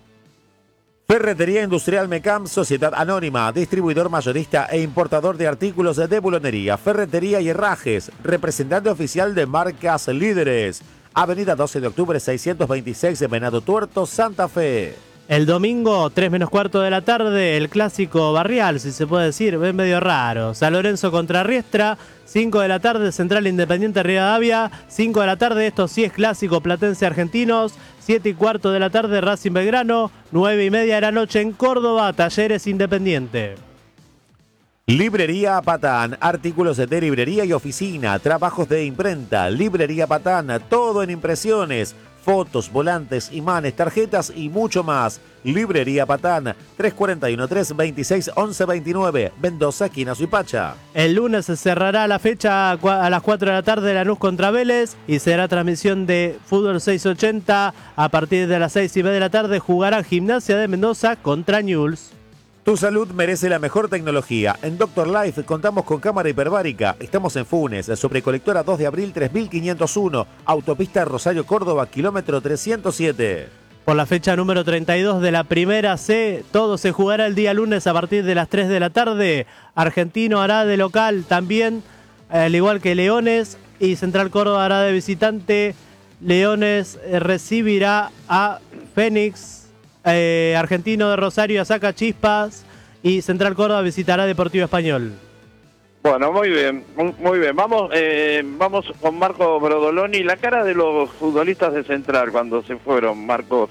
Ferretería Industrial Mecam, Sociedad Anónima, distribuidor mayorista e importador de artículos de bulonería, ferretería y herrajes, representante oficial de marcas líderes. Avenida doce de octubre seiscientos veintiséis de Venado Tuerto, Santa Fe. El domingo, tres menos cuarto de la tarde, el clásico barrial, si se puede decir, ven medio raro. San Lorenzo contra Riestra, cinco de la tarde, Central Independiente Rivadavia, cinco de la tarde, esto sí es clásico, Platense Argentinos, siete y cuarto de la tarde, Racing Belgrano, nueve y media de la noche en Córdoba, Talleres Independiente. Librería Patán, artículos de librería y oficina, trabajos de imprenta. Librería Patán, todo en impresiones, fotos, volantes, imanes, tarjetas y mucho más. Librería Patán, tres cuatro uno, tres veintiséis, once veintinueve, Mendoza, esquina Suipacha. El lunes se cerrará la fecha a las cuatro de la tarde, Lanús contra Vélez, y será transmisión de Fútbol seiscientos ochenta. A partir de las seis y media de la tarde jugará Gimnasia de Mendoza contra Newell's. Tu salud merece la mejor tecnología. En Doctor Life contamos con cámara hiperbárica. Estamos en Funes, sobre Colectora dos de abril tres mil quinientos uno, autopista Rosario Córdoba, kilómetro trescientos siete. Por la fecha número treinta y dos de la Primera C, todo se jugará el día lunes a partir de las tres de la tarde. Argentino hará de local también, al igual que Leones, y Central Córdoba hará de visitante. Leones recibirá a Fénix. Eh, Argentino de Rosario a Saca Chispas y Central Córdoba visitará Deportivo Español. Bueno, muy bien, muy bien. Vamos, eh, vamos con Marco Brodoloni. La cara de los futbolistas de Central cuando se fueron, Marcos.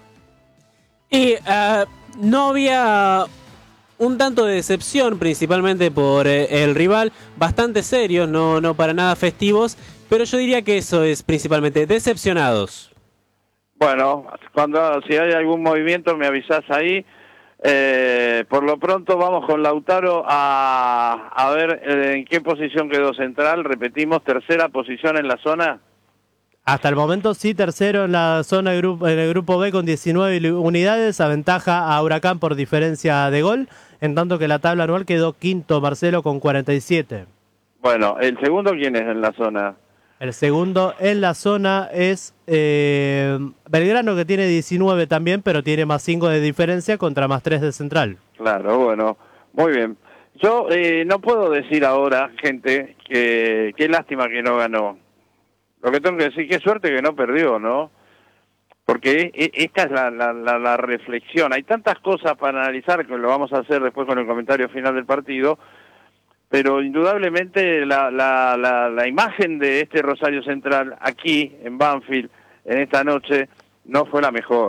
Y uh, no había un tanto de decepción, principalmente por eh, el rival, bastante serio, no, no para nada festivos, pero yo diría que eso es principalmente decepcionados. Bueno, cuando si hay algún movimiento me avisás ahí. Eh, por lo pronto vamos con Lautaro a, a ver eh, en qué posición quedó Central. Repetimos, tercera posición en la zona. Hasta el momento sí, tercero en la zona de grupo, en el grupo B con diecinueve unidades, aventaja a Huracán por diferencia de gol, en tanto que la tabla anual quedó quinto Marcelo con cuarenta y siete. Bueno, ¿el segundo quién es en la zona? El segundo en la zona es eh, Belgrano, que tiene diecinueve también, pero tiene más cinco de diferencia contra más tres de Central. Claro, bueno, muy bien. Yo eh, no puedo decir ahora, gente, que qué lástima que no ganó. Lo que tengo que decir, qué suerte que no perdió, ¿no? Porque esta es la, la, la, la reflexión. Hay tantas cosas para analizar, que lo vamos a hacer después con el comentario final del partido, pero indudablemente la, la, la, la imagen de este Rosario Central aquí en Banfield en esta noche no fue la mejor,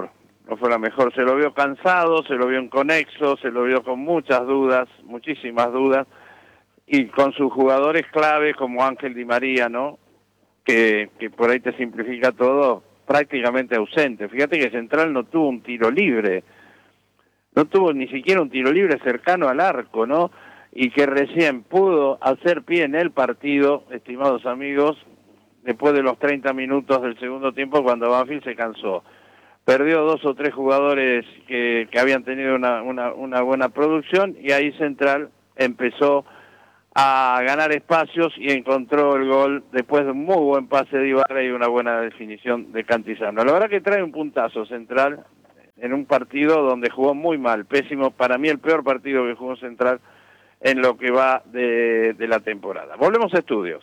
no fue la mejor. Se lo vio cansado, se lo vio inconexo, se lo vio con muchas dudas, muchísimas dudas, y con sus jugadores clave como Ángel Di María, ¿no? Que, que por ahí te simplifica todo, prácticamente ausente. Fíjate que Central no tuvo un tiro libre, no tuvo ni siquiera un tiro libre cercano al arco, ¿no? Y que recién pudo hacer pie en el partido, estimados amigos, después de los treinta minutos del segundo tiempo, cuando Banfield se cansó. Perdió dos o tres jugadores que, que habían tenido una, una, una buena producción, y ahí Central empezó a ganar espacios y encontró el gol después de un muy buen pase de Ibarra y una buena definición de Cantizano. La verdad que trae un puntazo Central en un partido donde jugó muy mal, pésimo, para mí el peor partido que jugó Central en lo que va de, de la temporada. Volvemos a estudios.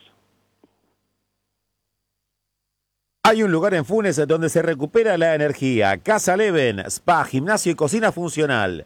Hay un lugar en Funes donde se recupera la energía. Casa Leven, spa, gimnasio y cocina funcional.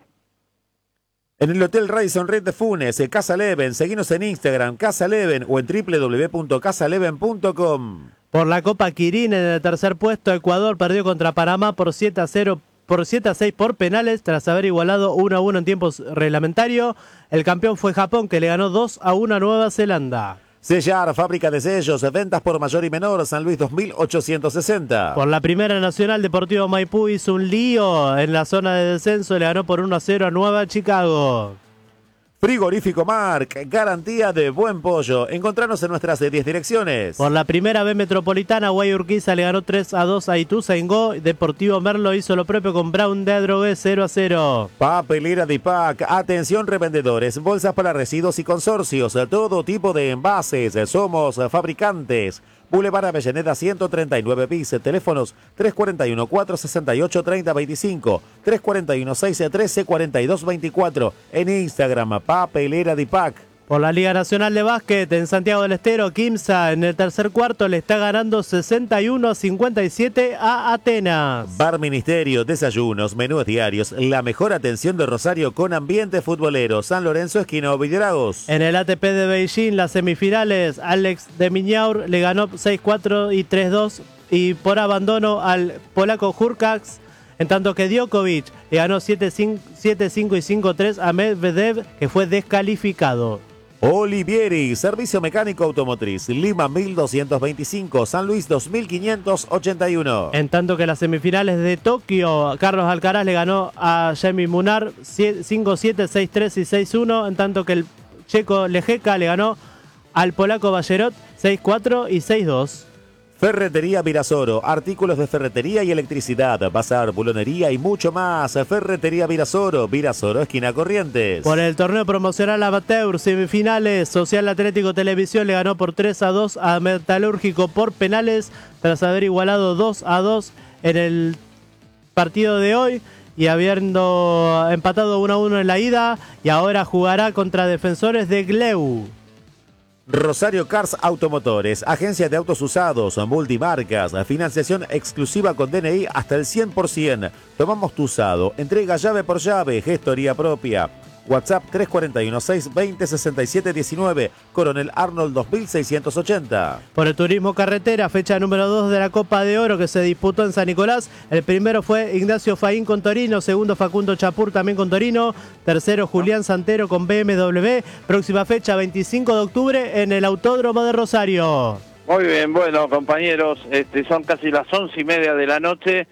En el Hotel Radisson Red de Funes, Casa Leven, seguinos en Instagram, Casa Leven, o en doble u doble u doble u punto casa leven punto com. Por la Copa Quirín, en el tercer puesto, Ecuador perdió contra Panamá por siete a cero, por siete a seis por penales, tras haber igualado uno a uno en tiempos reglamentarios. El campeón fue Japón, que le ganó dos a uno a Nueva Zelanda. Sellar, fábrica de sellos, ventas por mayor y menor, San Luis dos mil ochocientos sesenta. Por la Primera Nacional, Deportivo Maipú hizo un lío en la zona de descenso, le ganó por uno a cero a Nueva Chicago. Frigorífico Marc, garantía de buen pollo. Encontranos en nuestras diez direcciones. Por la Primera B Metropolitana, Guayurquiza le ganó tres a dos a Ituzaingó. Deportivo Merlo hizo lo propio con Brown de Adrogué cero a cero. Papelera Dipac, atención revendedores, bolsas para residuos y consorcios, todo tipo de envases, somos fabricantes. Boulevard Avellaneda ciento treinta y nueve bis, teléfonos tres cuatro uno, cuatro seis ocho, tres cero dos cinco, tres cuatro uno, seis uno tres, cuatro dos dos cuatro, en Instagram, Papelera Dipac. Por la Liga Nacional de Básquet, en Santiago del Estero, Quimsa en el tercer cuarto le está ganando sesenta y uno a cincuenta y siete a Atenas. Bar Ministerio, desayunos, menús diarios, la mejor atención de Rosario con ambiente futbolero. San Lorenzo, esquina Villagos. En el A T P de Beijing, las semifinales, Alex de Miñaur le ganó seis cuatro y tres dos, y por abandono al polaco Hurkacz, en tanto que Djokovic le ganó siete cinco y cinco tres a Medvedev, que fue descalificado. Olivieri, servicio mecánico automotriz, Lima mil doscientos veinticinco, San Luis dos mil quinientos ochenta y uno. En tanto que las semifinales de Tokio, Carlos Alcaraz le ganó a Jamie Munar cinco siete, seis tres y seis uno, en tanto que el checo Lejeka le ganó al polaco Ballerot seis cuatro y seis dos. Ferretería Virasoro, artículos de ferretería y electricidad, bazar, bulonería y mucho más. Ferretería Virasoro, Virasoro, esquina Corrientes. Por el torneo promocional amateur, semifinales, Social Atlético Televisión le ganó por tres a dos a Metalúrgico por penales, tras haber igualado dos a dos en el partido de hoy y habiendo empatado uno a uno en la ida, y ahora jugará contra Defensores de Gleu. Rosario Cars Automotores, agencia de autos usados, multimarcas, financiación exclusiva con D N I hasta el cien por ciento. Tomamos tu usado, entrega llave por llave, gestoría propia. WhatsApp tres cuatro uno, seis veinte, sesenta y siete diecinueve, Coronel Arnold dos mil seiscientos ochenta. Por el turismo carretera, fecha número dos de la Copa de Oro que se disputó en San Nicolás. El primero fue Ignacio Faín con Torino, segundo Facundo Chapur también con Torino, tercero Julián Santero con B M W. Próxima fecha veinticinco de octubre en el Autódromo de Rosario. Muy bien, bueno compañeros, este, son casi las once y media de la noche.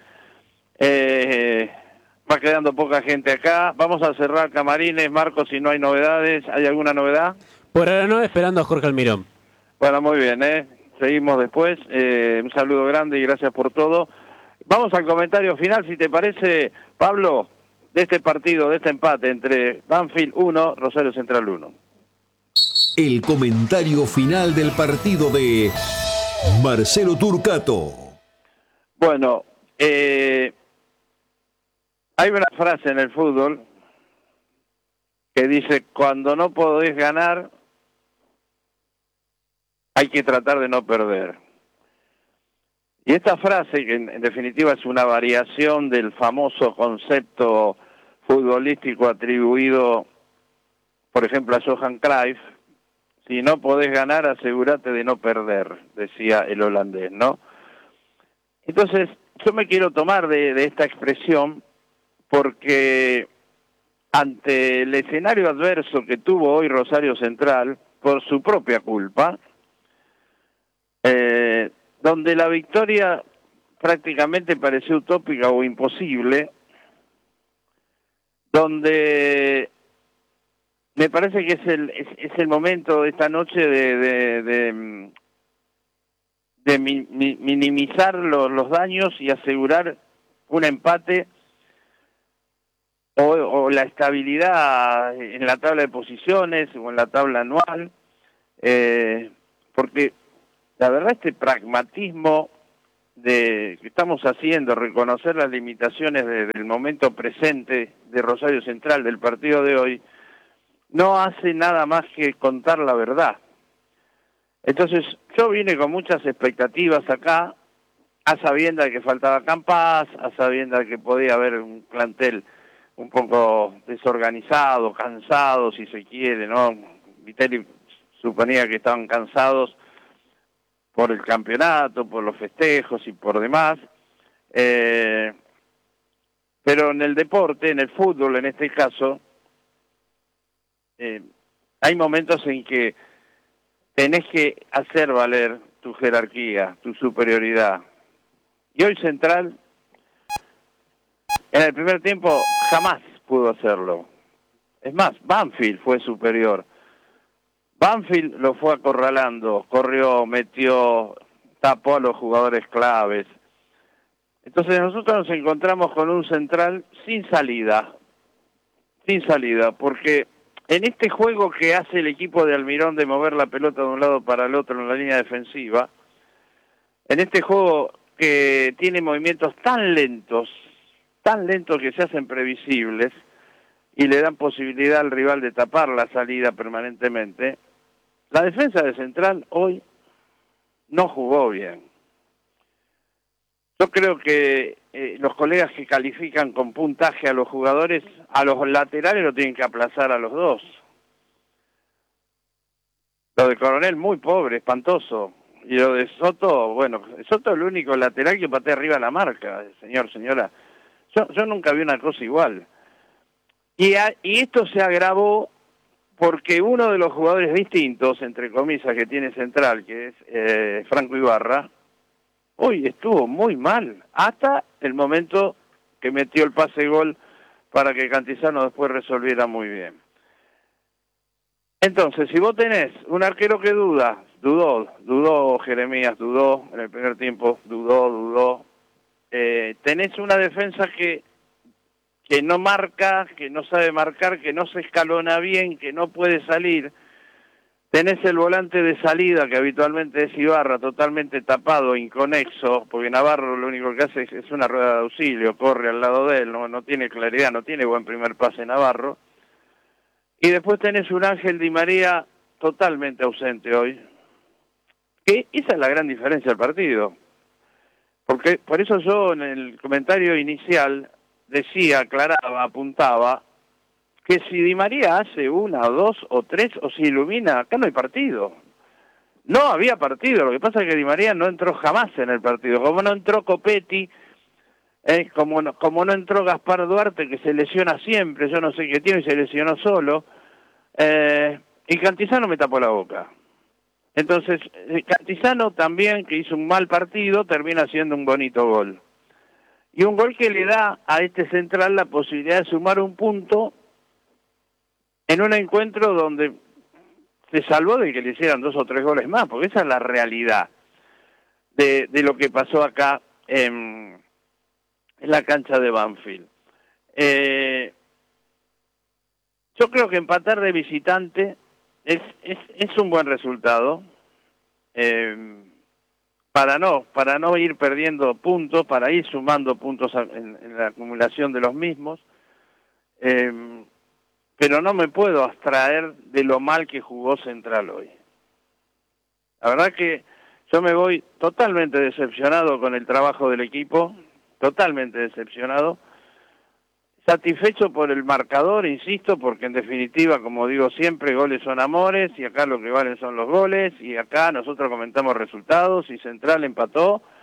Eh... Va quedando poca gente acá. Vamos a cerrar camarines, Marcos, si no hay novedades. ¿Hay alguna novedad? Por ahora no, esperando a Jorge Almirón. Bueno, muy bien, ¿eh? Seguimos después. Eh, un saludo grande y gracias por todo. Vamos al comentario final, si te parece, Pablo, de este partido, de este empate entre Banfield uno, Rosario Central uno. El comentario final del partido de Marcelo Turcato. Bueno, eh... hay una frase en el fútbol que dice, cuando no podés ganar, hay que tratar de no perder. Y esta frase, que en definitiva es una variación del famoso concepto futbolístico atribuido, por ejemplo, a Johan Cruyff, si no podés ganar, asegúrate de no perder, decía el holandés, ¿no? Entonces, yo me quiero tomar de, de esta expresión porque ante el escenario adverso que tuvo hoy Rosario Central, por su propia culpa, eh, donde la victoria prácticamente pareció utópica o imposible, donde me parece que es el, es, es el momento de esta noche de, de, de, de mi, mi, minimizar los, los daños y asegurar un empate o, o la estabilidad en la tabla de posiciones o en la tabla anual, eh, porque la verdad este pragmatismo de que estamos haciendo, reconocer las limitaciones de, del momento presente de Rosario Central, del partido de hoy, no hace nada más que contar la verdad. Entonces, yo vine con muchas expectativas acá, a sabiendas de que faltaba Campas, a sabiendas de que podía haber un plantel un poco desorganizado, cansado, si se quiere, ¿no? Vitelli suponía que estaban cansados por el campeonato, por los festejos y por demás. Eh, pero en el deporte, en el fútbol en este caso, eh, hay momentos en que tenés que hacer valer tu jerarquía, tu superioridad. Y hoy Central, en el primer tiempo, jamás pudo hacerlo. Es más, Banfield fue superior. Banfield lo fue acorralando, corrió, metió, tapó a los jugadores claves. Entonces nosotros nos encontramos con un Central sin salida, sin salida, porque en este juego que hace el equipo de Almirón de mover la pelota de un lado para el otro en la línea defensiva, en este juego que tiene movimientos tan lentos, tan lentos que se hacen previsibles y le dan posibilidad al rival de tapar la salida permanentemente, la defensa de Central hoy no jugó bien. Yo creo que eh, los colegas que califican con puntaje a los jugadores, a los laterales lo tienen que aplazar a los dos. Lo de Coronel muy pobre, espantoso. Y lo de Soto, bueno, Soto es el único lateral que patea arriba la marca, señor, señora. Yo, yo nunca vi una cosa igual. Y, a, y esto se agravó porque uno de los jugadores distintos, entre comillas, que tiene Central, que es eh, Franco Ibarra, hoy estuvo muy mal, hasta el momento que metió el pase gol para que Cantizano después resolviera muy bien. Entonces, si vos tenés un arquero que duda, dudó, dudó Jeremías, dudó en el primer tiempo, dudó, dudó, eh, tenés una defensa que que no marca, que no sabe marcar, que no se escalona bien, que no puede salir. Tenés el volante de salida, que habitualmente es Ibarra, totalmente tapado, inconexo, porque Navarro lo único que hace es, es una rueda de auxilio, corre al lado de él, no, no tiene claridad, no tiene buen primer pase Navarro. Y después tenés un Ángel Di María totalmente ausente hoy. Que esa es la gran diferencia del partido. Porque por eso yo en el comentario inicial decía, aclaraba, apuntaba, que si Di María hace una, dos o tres, o se ilumina, acá no hay partido. No había partido, lo que pasa es que Di María no entró jamás en el partido, como no entró Copetti, eh, como, no, como no entró Gaspar Duarte, que se lesiona siempre, yo no sé qué tiene, y se lesionó solo, eh, y Cantizano me tapó la boca. Entonces, Cantizano también, que hizo un mal partido, termina haciendo un bonito gol. Y un gol que le da a este Central la posibilidad de sumar un punto en un encuentro donde se salvó de que le hicieran dos o tres goles más, porque esa es la realidad de, de lo que pasó acá en, en la cancha de Banfield. Eh, yo creo que empatar de visitante es, es, es un buen resultado. Eh, para no para no ir perdiendo puntos, para ir sumando puntos en, en la acumulación de los mismos, eh, pero no me puedo abstraer de lo mal que jugó Central hoy. La verdad que yo me voy totalmente decepcionado con el trabajo del equipo, totalmente decepcionado, satisfecho por el marcador, insisto, porque en definitiva, como digo siempre, goles son amores, y acá lo que valen son los goles, y acá nosotros comentamos resultados, y Central empató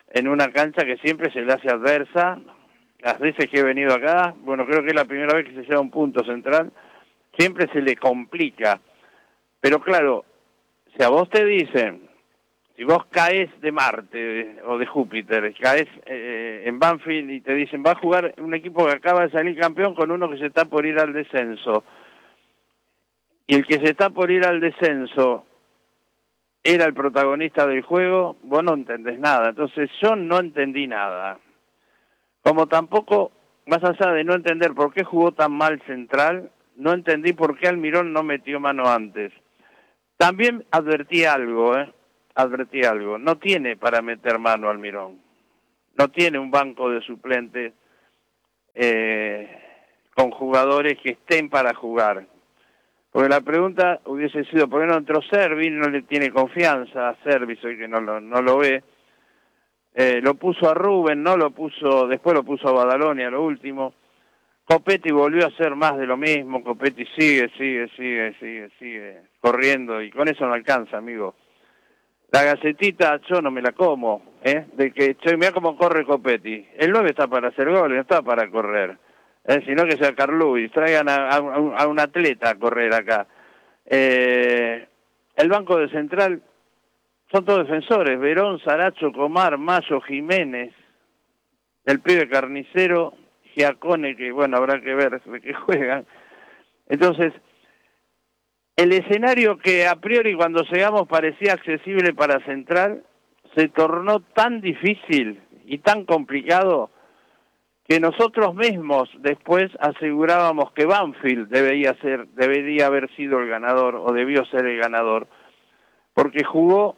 en una cancha que siempre se le hace adversa. Las veces que he venido acá, bueno, creo que es la primera vez que se lleva un punto Central, siempre se le complica. Pero claro, si a vos te dicen, si vos caes de Marte o de Júpiter, caes eh, en Banfield y te dicen, va a jugar un equipo que acaba de salir campeón con uno que se está por ir al descenso, y el que se está por ir al descenso era el protagonista del juego, vos no entendés nada. Entonces yo no entendí nada. Como tampoco, más allá de no entender por qué jugó tan mal Central, no entendí por qué Almirón no metió mano antes. También advertí algo, ¿eh? Advertí algo. No tiene para meter mano Almirón. No tiene un banco de suplentes eh, con jugadores que estén para jugar. Porque la pregunta hubiese sido, ¿por qué no entró Servi? No le tiene confianza a Servi, soy que no lo, no lo ve. Eh, lo puso a Rubén, no lo puso, después lo puso a Badaloni a lo último. Copetti volvió a hacer más de lo mismo. Copetti sigue, sigue, sigue, sigue, sigue corriendo y con eso no alcanza, amigo. La gacetita yo no me la como, ¿eh? De que, che, mirá cómo corre Copetti. El nueve está para hacer goles, no está para correr. Eh, sino que sea Carluis, traigan a, a, a un atleta a correr acá. Eh, el banco de Central son todos defensores, Verón, Saracho, Comar, Mayo, Jiménez, el pibe Carnicero, Giacone, que bueno, habrá que ver de qué juegan. Entonces, el escenario que a priori cuando llegamos parecía accesible para Central, se tornó tan difícil y tan complicado que nosotros mismos después asegurábamos que Banfield debería ser, debería haber sido el ganador o debió ser el ganador, porque jugó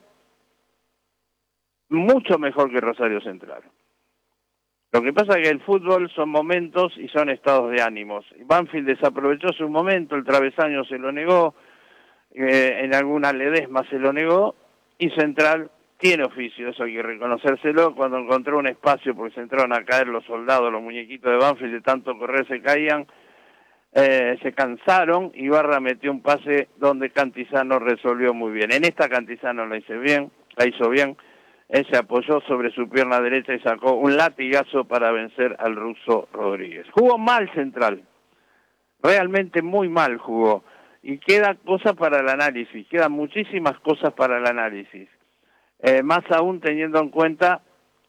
mucho mejor que Rosario Central. Lo que pasa es que el fútbol son momentos y son estados de ánimos. Banfield desaprovechó su momento, el travesaño se lo negó, eh, en alguna Ledesma se lo negó, y Central tiene oficio, eso hay que reconocérselo. Cuando encontró un espacio, porque se entraron a caer los soldados, los muñequitos de Banfield, de tanto correr se caían, eh, se cansaron, y Ibarra metió un pase donde Cantizano resolvió muy bien. En esta Cantizano la hizo bien, la hizo bien. Él se apoyó sobre su pierna derecha y sacó un latigazo para vencer al ruso Rodríguez. Jugó mal Central, realmente muy mal jugó, y queda cosas para el análisis, quedan muchísimas cosas para el análisis, eh, más aún teniendo en cuenta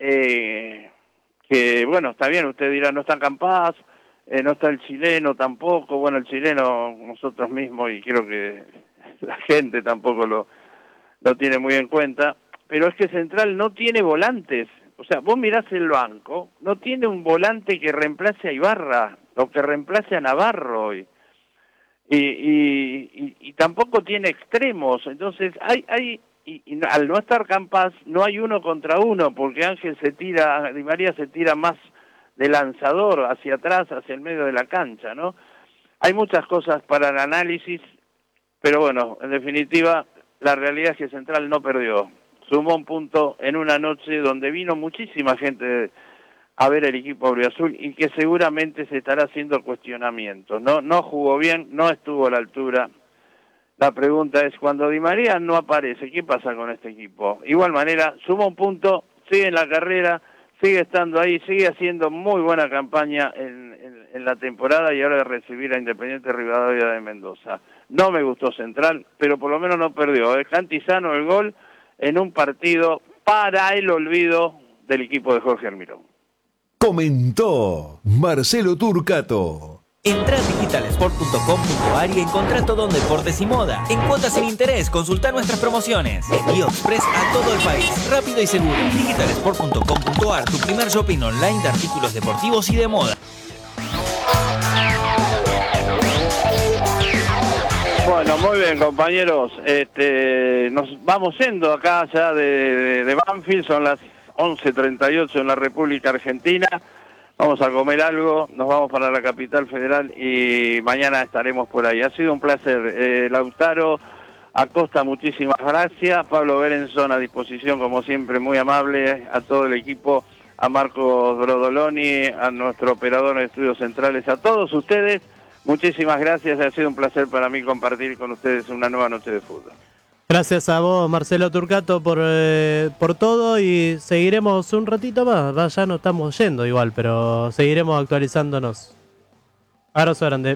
eh, que, bueno, está bien, usted dirá, no está Campas, eh, no está el chileno tampoco, bueno, el chileno nosotros mismos, y creo que la gente tampoco lo, lo tiene muy en cuenta. Pero es que Central no tiene volantes. O sea, vos mirás el banco, no tiene un volante que reemplace a Ibarra, o que reemplace a Navarro hoy. Y, y, y, y tampoco tiene extremos. Entonces, hay, hay y, y al no estar Campas, no hay uno contra uno, porque Ángel se tira, Di María se tira más de lanzador, hacia atrás, hacia el medio de la cancha, ¿no? Hay muchas cosas para el análisis, pero bueno, en definitiva, la realidad es que Central no perdió. Sumó un punto en una noche donde vino muchísima gente a ver el equipo auriazul y que seguramente se estará haciendo cuestionamientos. No, no jugó bien, no estuvo a la altura. La pregunta es, cuando Di María no aparece, ¿qué pasa con este equipo? Igual manera, sumó un punto, sigue en la carrera, sigue estando ahí, sigue haciendo muy buena campaña en, en, en la temporada, y ahora de recibir a Independiente Rivadavia de Mendoza. No me gustó Central, pero por lo menos no perdió. Es Cantizano el gol en un partido para el olvido del equipo de Jorge Almirón. Comentó Marcelo Turcato. Entrá a digital sport punto com punto a r y encontrá todo en deportes y moda. En cuotas sin interés, consultá nuestras promociones. Envío express a todo el país, rápido y seguro. digital sport punto com punto a r, tu primer shopping online de artículos deportivos y de moda. Bueno, muy bien, compañeros. Este, nos vamos yendo acá ya de, de, de Banfield, son las once treinta y ocho en la República Argentina. Vamos a comer algo, nos vamos para la capital federal y mañana estaremos por ahí. Ha sido un placer. Eh, Lautaro Acosta, muchísimas gracias. Pablo Berenson a disposición, como siempre, muy amable. A todo el equipo, a Marcos Brodoloni, a nuestro operador de estudios centrales, a todos ustedes. Muchísimas gracias, ha sido un placer para mí compartir con ustedes una nueva noche de fútbol. Gracias a vos, Marcelo Turcato, por, eh, por todo y seguiremos un ratito más. Va, ya no estamos yendo igual, pero seguiremos actualizándonos. Abrazo grande.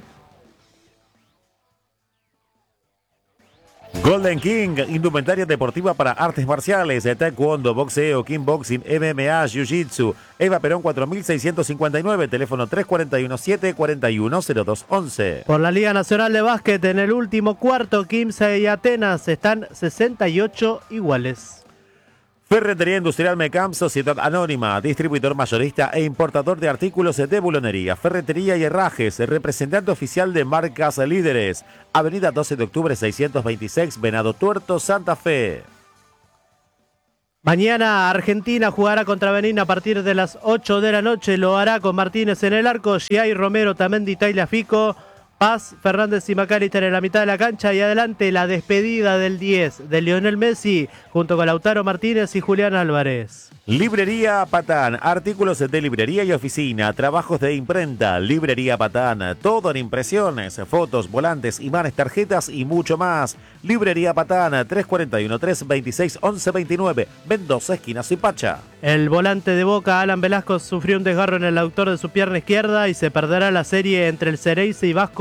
Golden King, indumentaria deportiva para artes marciales, taekwondo, boxeo, kickboxing, M M A, jiu-jitsu. Eva Perón cuatro mil seiscientos cincuenta y nueve, teléfono tres cuatro uno, siete cuatro uno, cero dos once. Por la Liga Nacional de Básquet, en el último cuarto, Quimsa y Atenas están sesenta y ocho iguales. Ferretería Industrial Mecam, Sociedad Anónima, distribuidor mayorista e importador de artículos de bulonería, ferretería y herrajes, representante oficial de marcas líderes. Avenida doce de octubre seiscientos veintiséis, Venado Tuerto, Santa Fe. Mañana Argentina jugará contra Benín a partir de las ocho de la noche. Lo hará con Martínez en el arco, Giai, Romero, Tamendi, Tagliafico, Paz, Fernández y McAllister en la mitad de la cancha y adelante la despedida del diez de Lionel Messi junto con Lautaro Martínez y Julián Álvarez. Librería Patán, artículos de librería y oficina, trabajos de imprenta. Librería Patán, todo en impresiones, fotos, volantes, imanes, tarjetas y mucho más. Librería Patán, tres cuatro uno, tres veintiséis, once veintinueve, Mendoza, esquina Suipacha. El volante de Boca, Alan Velasco, sufrió un desgarro en el aductor de su pierna izquierda y se perderá la serie entre el Cereyce y Vasco